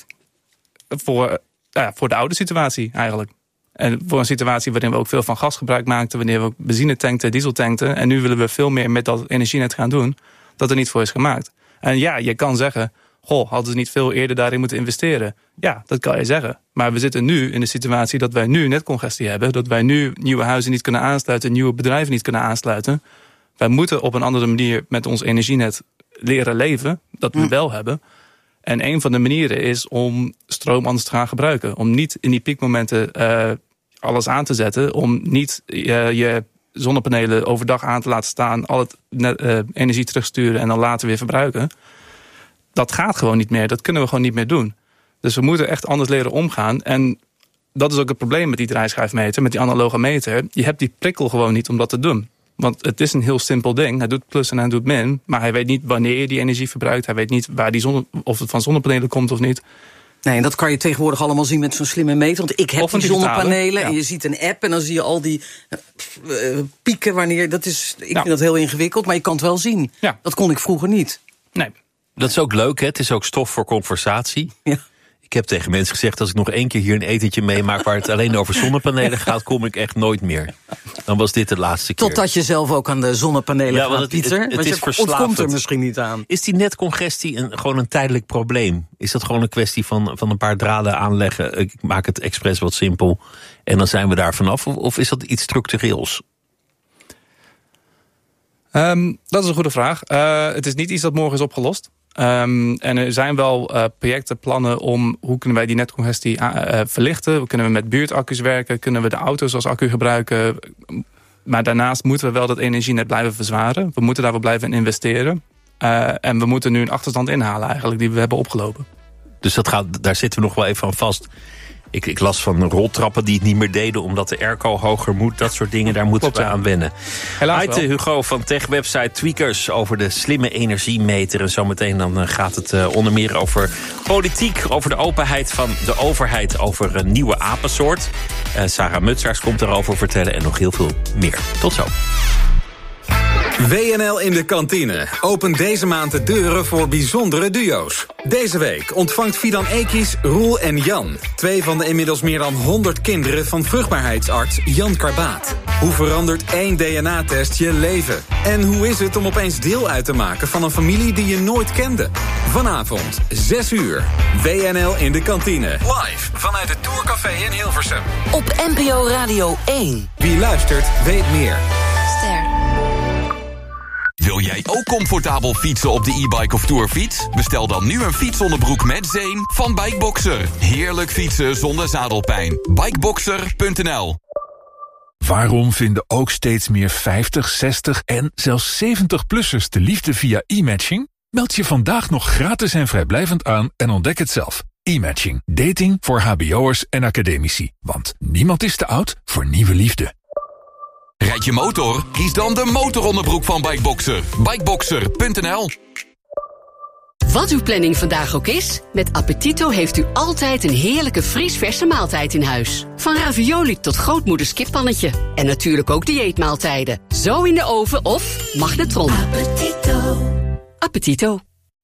Voor, ja, voor de oude situatie eigenlijk. En voor een situatie waarin we ook veel van gas gebruik maakten, wanneer we ook benzine tankten, diesel tankten. En nu willen we veel meer met dat energienet gaan doen, dat er niet voor is gemaakt. En ja, je kan zeggen, goh, hadden ze niet veel eerder daarin moeten investeren? Ja, dat kan je zeggen. Maar we zitten nu in de situatie dat wij nu netcongestie hebben. Dat wij nu nieuwe huizen niet kunnen aansluiten, nieuwe bedrijven niet kunnen aansluiten. Wij moeten op een andere manier met ons energienet leren leven. Dat we hm. wel hebben. En een van de manieren is om stroom anders te gaan gebruiken. Om niet in die piekmomenten uh, alles aan te zetten. Om niet uh, je zonnepanelen overdag aan te laten staan. Al het net, uh, energie terugsturen en dan later weer verbruiken. Dat gaat gewoon niet meer. Dat kunnen we gewoon niet meer doen. Dus we moeten echt anders leren omgaan. En dat is ook het probleem met die draaischijfmeter, met die analoge meter. Je hebt die prikkel gewoon niet om dat te doen. Want het is een heel simpel ding. Hij doet plus en hij doet min. Maar hij weet niet wanneer je die energie verbruikt. Hij weet niet waar die zonne, of het van zonnepanelen komt of niet.
Nee, en dat kan je tegenwoordig allemaal zien met zo'n slimme meter. Want ik heb die zonnepanelen ja. en je ziet een app en dan zie je al die uh, pieken wanneer. Dat is, ik ja. vind dat heel ingewikkeld, maar je kan het wel zien. Ja. Dat kon ik vroeger niet.
Nee.
Dat is ook leuk, hè? Het is ook stof voor conversatie. Ja. Ik heb tegen mensen gezegd, als ik nog één keer hier een etentje meemaak waar het alleen over zonnepanelen gaat, kom ik echt nooit meer. Dan was dit de laatste keer.
Totdat je zelf ook aan de zonnepanelen
ja,
gaat,
want het,
Pieter.
Het, het, het is verslavend.
Ontkomt er misschien niet aan.
Is die netcongestie een, gewoon een tijdelijk probleem? Is dat gewoon een kwestie van, van een paar draden aanleggen? Ik maak het expres wat simpel en dan zijn we daar vanaf. Of, of is dat iets structureels?
Um, dat is een goede vraag. Uh, het is niet iets dat morgen is opgelost. Um, en er zijn wel uh, projecten, plannen om hoe kunnen wij die netcongestie uh, verlichten. Kunnen we met buurtaccu's werken? Kunnen we de auto's als accu gebruiken? Maar daarnaast moeten we wel dat energienet blijven verzwaren. We moeten daarvoor blijven investeren. Uh, en we moeten nu een achterstand inhalen eigenlijk die we hebben opgelopen.
Dus dat gaat, daar zitten we nog wel even aan vast. Ik, ik las van roltrappen die het niet meer deden omdat de airco hoger moet. Dat soort dingen, daar moeten we aan wennen. Aite Hugo van tech-website Tweakers over de slimme energiemeter. En zometeen dan gaat het uh, onder meer over politiek, over de openheid van de overheid, over een nieuwe apensoort. Uh, Sarah Mutsaars komt erover vertellen en nog heel veel meer. Tot zo.
W N L in de kantine opent deze maand de deuren voor bijzondere duo's. Deze week ontvangt Fidan Ekies Roel en Jan. Twee van de inmiddels meer dan honderd kinderen van vruchtbaarheidsarts Jan Karbaat. Hoe verandert één D N A-test je leven? En hoe is het om opeens deel uit te maken van een familie die je nooit kende? Vanavond, zes uur. W N L in de kantine. Live vanuit het Tourcafé in Hilversum.
Op N P O Radio één.
Wie luistert, weet meer.
Ster.
Wil jij ook comfortabel fietsen op de e-bike of tourfiets? Bestel dan nu een fietsonderbroek met zeem van Bikeboxer. Heerlijk fietsen zonder zadelpijn. Bikeboxer punt n l.
Waarom vinden ook steeds meer vijftig, zestig en zelfs zeventig-plussers de liefde via e-matching? Meld je vandaag nog gratis en vrijblijvend aan en ontdek het zelf. E-matching. Dating voor hbo'ers en academici. Want niemand is te oud voor nieuwe liefde.
Rijd je motor? Kies dan de motoronderbroek van Bikeboxer. Bikeboxer punt n l.
Wat uw planning vandaag ook is, met Appetito heeft u altijd een heerlijke vriesverse maaltijd in huis. Van ravioli tot grootmoeders kippannetje. En natuurlijk ook dieetmaaltijden. Zo in de oven of magnetron. Appetito. Appetito.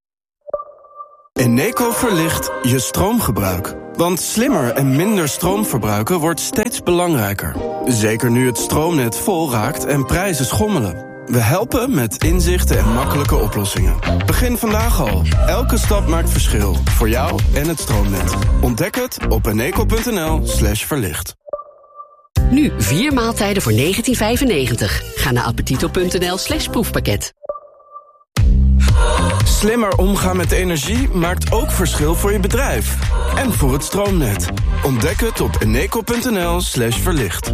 Eneco verlicht je stroomgebruik. Want slimmer en minder stroom verbruiken wordt steeds belangrijker. Zeker nu het stroomnet vol raakt en prijzen schommelen. We helpen met inzichten en makkelijke oplossingen. Begin vandaag al. Elke stap maakt verschil. Voor jou en het stroomnet. Ontdek het op eneco punt n l slash verlicht.
Nu vier maaltijden voor negentien vijfennegentig. Ga naar appetito punt n l slash proefpakket.
Slimmer omgaan met energie maakt ook verschil voor je bedrijf. En voor het stroomnet. Ontdek het op eneco punt n l slash verlicht.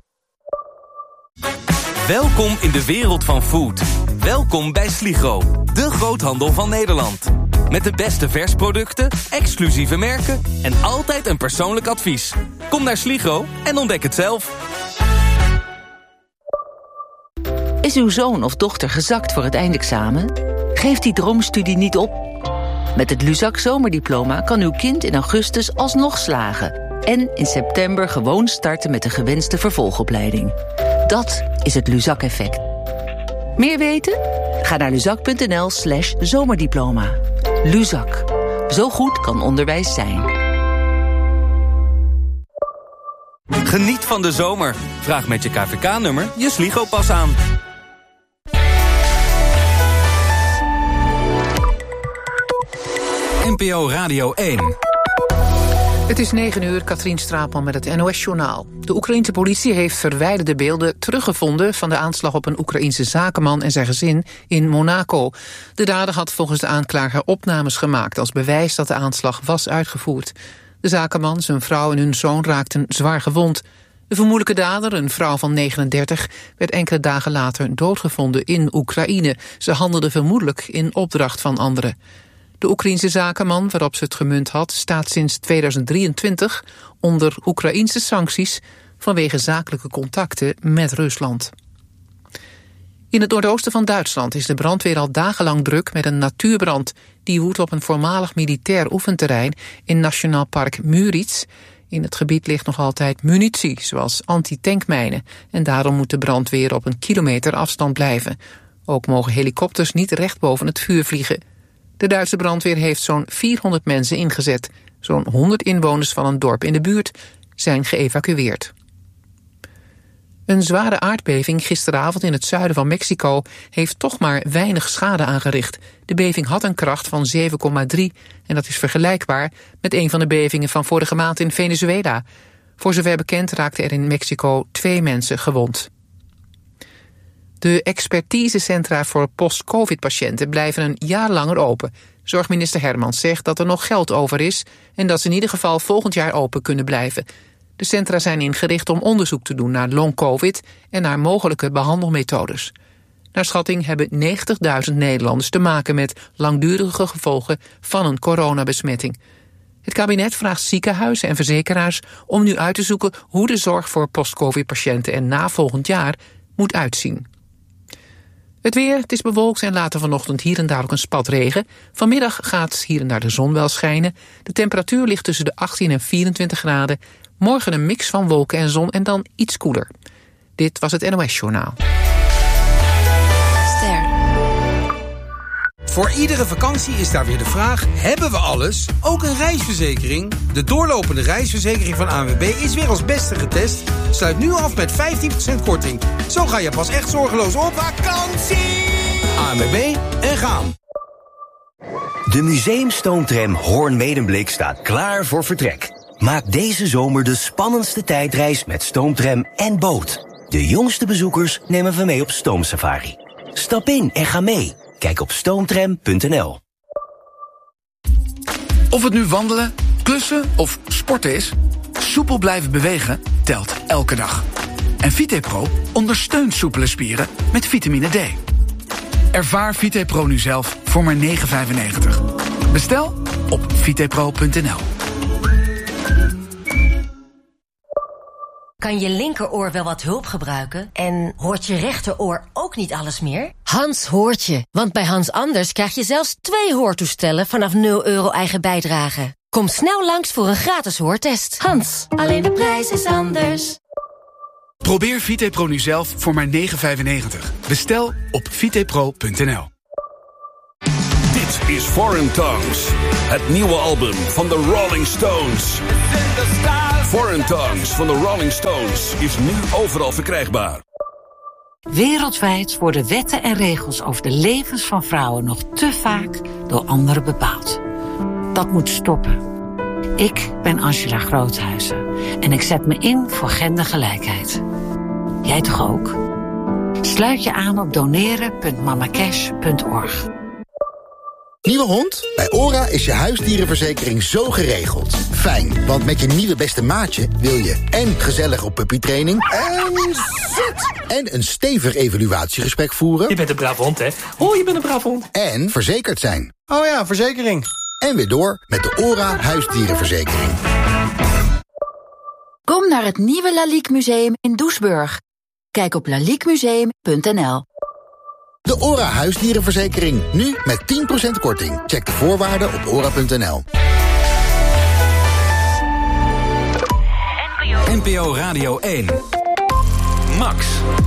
Welkom in de wereld van food. Welkom bij Sligro, de groothandel van Nederland. Met de beste versproducten, exclusieve merken en altijd een persoonlijk advies. Kom naar Sligro en ontdek het zelf.
Is uw zoon of dochter gezakt voor het eindexamen? Geef die droomstudie niet op. Met het Luzak zomerdiploma kan uw kind in augustus alsnog slagen. En in september gewoon starten met de gewenste vervolgopleiding. Dat is het Luzak-effect. Meer weten? Ga naar luzak punt n l slash zomerdiploma. Luzak. Zo goed kan onderwijs zijn.
Geniet van de zomer. Vraag met je K V K-nummer je Sligo-pas aan.
N P O Radio één.
Het is negen uur, Katrien Straatman met het N O S-journaal. De Oekraïense politie heeft verwijderde beelden teruggevonden van de aanslag op een Oekraïense zakenman en zijn gezin in Monaco. De dader had volgens de aanklager opnames gemaakt als bewijs dat de aanslag was uitgevoerd. De zakenman, zijn vrouw en hun zoon raakten zwaar gewond. De vermoedelijke dader, een vrouw van negenendertig, werd enkele dagen later doodgevonden in Oekraïne. Ze handelde vermoedelijk in opdracht van anderen. De Oekraïense zakenman waarop ze het gemunt had staat sinds tweeduizend drieëntwintig onder Oekraïense sancties vanwege zakelijke contacten met Rusland. In het noordoosten van Duitsland is de brandweer al dagenlang druk met een natuurbrand. Die woedt op een voormalig militair oefenterrein in Nationaal Park Müritz. In het gebied ligt nog altijd munitie, zoals antitankmijnen. En daarom moet de brandweer op een kilometer afstand blijven. Ook mogen helikopters niet recht boven het vuur vliegen. De Duitse brandweer heeft zo'n vierhonderd mensen ingezet. Zo'n honderd inwoners van een dorp in de buurt zijn geëvacueerd. Een zware aardbeving gisteravond in het zuiden van Mexico heeft toch maar weinig schade aangericht. De beving had een kracht van zeven komma drie en dat is vergelijkbaar met een van de bevingen van vorige maand in Venezuela. Voor zover bekend raakten er in Mexico twee mensen gewond. De expertisecentra voor post-covid-patiënten blijven een jaar langer open. Zorgminister Hermans zegt dat er nog geld over is en dat ze in ieder geval volgend jaar open kunnen blijven. De centra zijn ingericht om onderzoek te doen naar long-covid en naar mogelijke behandelmethodes. Naar schatting hebben negentigduizend Nederlanders te maken met langdurige gevolgen van een coronabesmetting. Het kabinet vraagt ziekenhuizen en verzekeraars om nu uit te zoeken hoe de zorg voor post-covid-patiënten er na volgend jaar moet uitzien. Het weer, het is bewolkt en later vanochtend hier en daar ook een spat regen. Vanmiddag gaat hier en daar de zon wel schijnen. De temperatuur ligt tussen de achttien en vierentwintig graden. Morgen een mix van wolken en zon en dan iets koeler. Dit was het N O S-journaal.
Ster. Voor iedere vakantie is daar weer de vraag, hebben we alles? Ook een reisverzekering? De doorlopende reisverzekering van A N W B is weer als beste getest. Sluit nu af met vijftien procent korting. Zo ga je pas echt zorgeloos op vakantie. A N W B en gaan.
De museumstoomtram Hoorn-Medemblik staat klaar voor vertrek. Maak deze zomer de spannendste tijdreis met stoomtram en boot. De jongste bezoekers nemen we mee op stoomsafari. Stap in en ga mee. Kijk op stoomtram punt n l.
Of het nu wandelen, klussen of sporten is, soepel blijven bewegen telt elke dag. En VitePro ondersteunt soepele spieren met vitamine D. Ervaar VitePro nu zelf voor maar negen vijfennegentig. Bestel op vitepro punt n l.
Kan je linkeroor wel wat hulp gebruiken? En hoort je rechteroor ook niet alles meer? Hans hoort je, want bij Hans Anders krijg je zelfs twee hoortoestellen vanaf nul euro eigen bijdrage. Kom snel langs voor een gratis hoortest. Hans, alleen de prijs is anders.
Probeer VitePro nu zelf voor maar negen vijfennegentig. Bestel op vitepro punt n l.
Dit is Foreign Tongues, het nieuwe album van de Rolling Stones. Foreign Tongues van de Rolling Stones is nu overal verkrijgbaar.
Wereldwijd worden wetten en regels over de levens van vrouwen nog te vaak door anderen bepaald. Dat moet stoppen. Ik ben Angela Groothuizen en ik zet me in voor gendergelijkheid. Jij toch ook? Sluit je aan op doneren punt mamacash punt org.
Nieuwe hond? Bij ORA is je huisdierenverzekering zo geregeld. Fijn, want met je nieuwe beste maatje wil je en gezellig op puppytraining en zit. En een stevig evaluatiegesprek voeren.
Je bent een braaf hond, hè? Oh, je bent een braaf hond.
En verzekerd zijn.
Oh ja, verzekering.
En weer door met de ORA huisdierenverzekering.
Kom naar het nieuwe Lalique Museum in Doesburg. Kijk op lalique museum punt n l.
De ORA huisdierenverzekering, nu met tien procent korting. Check de voorwaarden op ora punt n l.
N P O Radio één. Max.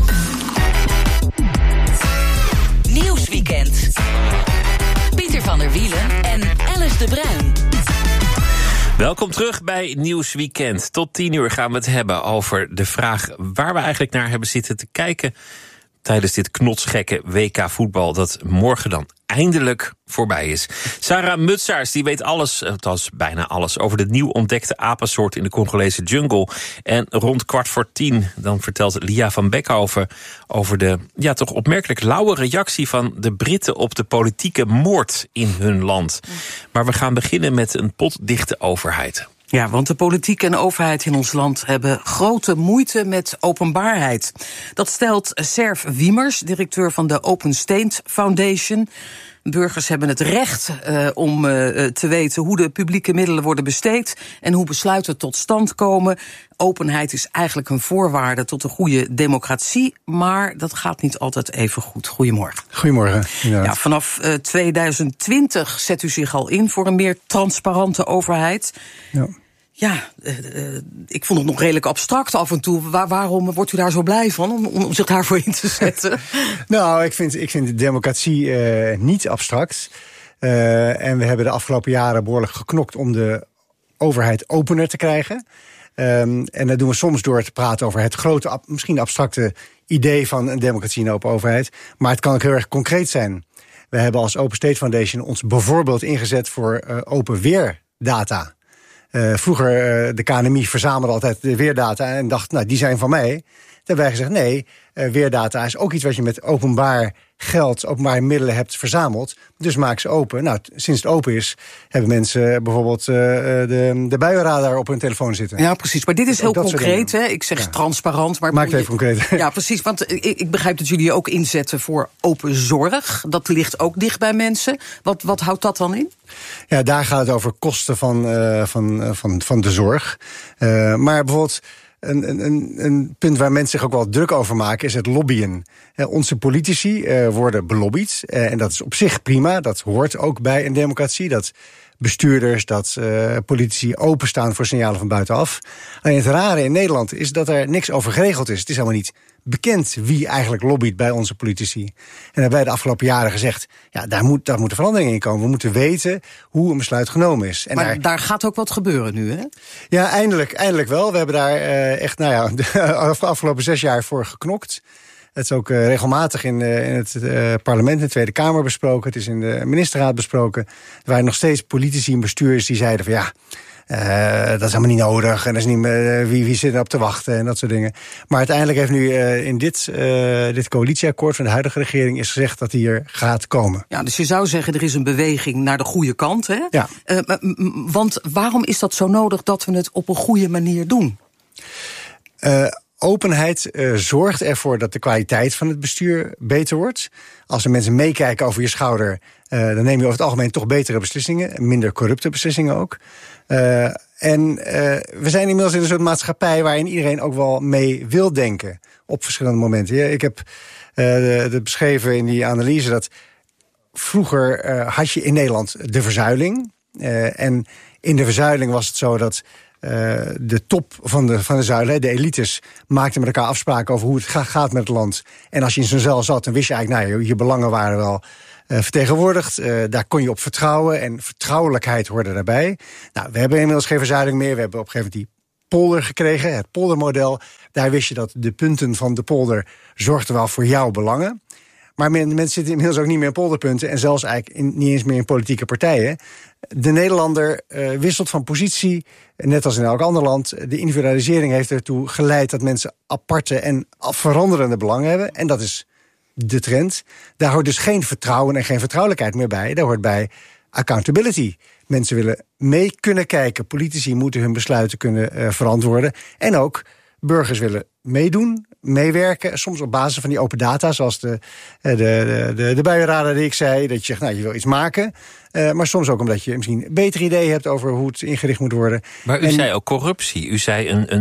Nieuwsweekend. Pieter van der Wielen en Alice de Bruin.
Welkom terug bij Nieuwsweekend. Tot tien uur gaan we het hebben over de vraag waar we eigenlijk naar hebben zitten te kijken tijdens dit knotsgekke W K voetbal dat morgen dan eindelijk voorbij is. Sarah Mutsaars, die weet alles, althans bijna alles, over de nieuw ontdekte apensoort in de Congolese jungle. En rond kwart voor tien dan vertelt Lia van Beckhoven over de ja toch opmerkelijk lauwe reactie van de Britten op de politieke moord in hun land. Maar we gaan beginnen met een potdichte overheid.
Ja, want de politiek en de overheid in ons land hebben grote moeite met openbaarheid. Dat stelt Serf Wiemers, directeur van de Open State Foundation. Burgers hebben het recht uh, om uh, te weten hoe de publieke middelen worden besteed en hoe besluiten tot stand komen. Openheid is eigenlijk een voorwaarde tot een goede democratie, maar dat gaat niet altijd even goed. Goedemorgen.
Goedemorgen.
Ja, vanaf uh, tweeduizend twintig zet u zich al in voor een meer transparante overheid.
Ja.
Ja, uh, uh, ik vond het nog redelijk abstract af en toe. Waar, waarom wordt u daar zo blij van, om, om zich daarvoor in te zetten?
Nou, ik vind, ik vind de democratie uh, niet abstract. Uh, en we hebben de afgelopen jaren behoorlijk geknokt om de overheid opener te krijgen. Um, en dat doen we soms door te praten over het grote, misschien abstracte idee van een democratie en een open overheid. Maar het kan ook heel erg concreet zijn. We hebben als Open State Foundation ons bijvoorbeeld ingezet voor uh, open weerdata. Uh, vroeger, uh, de K N M I verzamelde altijd de weerdata en dacht, nou, die zijn van mij. Toen hebben wij gezegd, nee, uh, weerdata is ook iets wat je met openbaar geld, openbare middelen hebt verzameld. Dus maak ze open. Nou, t- sinds het open is, hebben mensen bijvoorbeeld uh, de, de buienradar op hun telefoon zitten.
Ja, precies. Maar dit is
dus
heel concreet, hè? Ik zeg ja. transparant. Maar
maak het even concreet.
Ja, precies. Want ik, ik begrijp dat jullie ook inzetten voor open zorg. Dat ligt ook dicht bij mensen. Wat, wat houdt dat dan in?
Ja, daar gaat het over kosten van, uh, van, uh, van, van de zorg. Uh, maar bijvoorbeeld Een, een, een punt waar mensen zich ook wel druk over maken is het lobbyen. Eh, onze politici eh, worden belobbyd. Eh, en dat is op zich prima. Dat hoort ook bij een democratie. Dat bestuurders, dat uh, politici openstaan voor signalen van buitenaf. Alleen het rare in Nederland is dat er niks over geregeld is. Het is helemaal niet bekend wie eigenlijk lobbyt bij onze politici. En hebben wij de afgelopen jaren gezegd, ja, daar moet, daar moet een verandering in komen. We moeten weten hoe een besluit genomen is. En
maar
daar,
daar gaat ook wat gebeuren nu, hè?
Ja, eindelijk, eindelijk wel. We hebben daar uh, echt, nou ja, de afgelopen zes jaar voor geknokt. Het is ook uh, regelmatig in, uh, in het uh, parlement, in de Tweede Kamer besproken. Het is in de ministerraad besproken. Er waren nog steeds politici en bestuurders die zeiden van ja, Uh, dat is helemaal niet nodig. En dat is niet meer, uh, wie, wie zit erop te wachten en dat soort dingen. Maar uiteindelijk heeft nu uh, in dit, uh, dit coalitieakkoord van de huidige regering is gezegd dat die er gaat komen.
Ja, dus je zou zeggen er is een beweging naar de goede kant, hè?
Ja.
Uh, want waarom is dat zo nodig dat we het op een goede manier doen?
Uh, Openheid uh, zorgt ervoor dat de kwaliteit van het bestuur beter wordt. Als er mensen meekijken over je schouder, uh, dan neem je over het algemeen toch betere beslissingen. Minder corrupte beslissingen ook. Uh, en uh, we zijn inmiddels in een soort maatschappij waarin iedereen ook wel mee wil denken. Op verschillende momenten. Ja, ik heb uh, het beschreven in die analyse dat vroeger uh, had je in Nederland de verzuiling. Uh, en in de verzuiling was het zo dat Uh, de top van de, van de zuilen, de elites, maakten met elkaar afspraken over hoe het ga, gaat met het land. En als je in zo'n zuil zat, dan wist je eigenlijk, nou, je, je belangen waren wel uh, vertegenwoordigd. Uh, daar kon je op vertrouwen en vertrouwelijkheid hoorde daarbij. Nou, we hebben inmiddels geen verzuiling meer. We hebben op een gegeven moment die polder gekregen, het poldermodel. Daar wist je dat de punten van de polder zorgden wel voor jouw belangen. Maar men, mensen zitten inmiddels ook niet meer in polderpunten en zelfs eigenlijk in, niet eens meer in politieke partijen. De Nederlander uh, wisselt van positie, net als in elk ander land. De individualisering heeft ertoe geleid dat mensen aparte en veranderende belangen hebben. En dat is de trend. Daar hoort dus geen vertrouwen en geen vertrouwelijkheid meer bij. Daar hoort bij accountability. Mensen willen mee kunnen kijken. Politici moeten hun besluiten kunnen uh, verantwoorden. En ook burgers willen meedoen, meewerken. Soms op basis van die open data, zoals de, de, de, de, de buienradar die ik zei. Dat je zegt, nou, je wil iets maken. Uh, maar soms ook omdat je misschien een beter idee hebt over hoe het ingericht moet worden.
Maar u en, zei ook corruptie. U zei een, een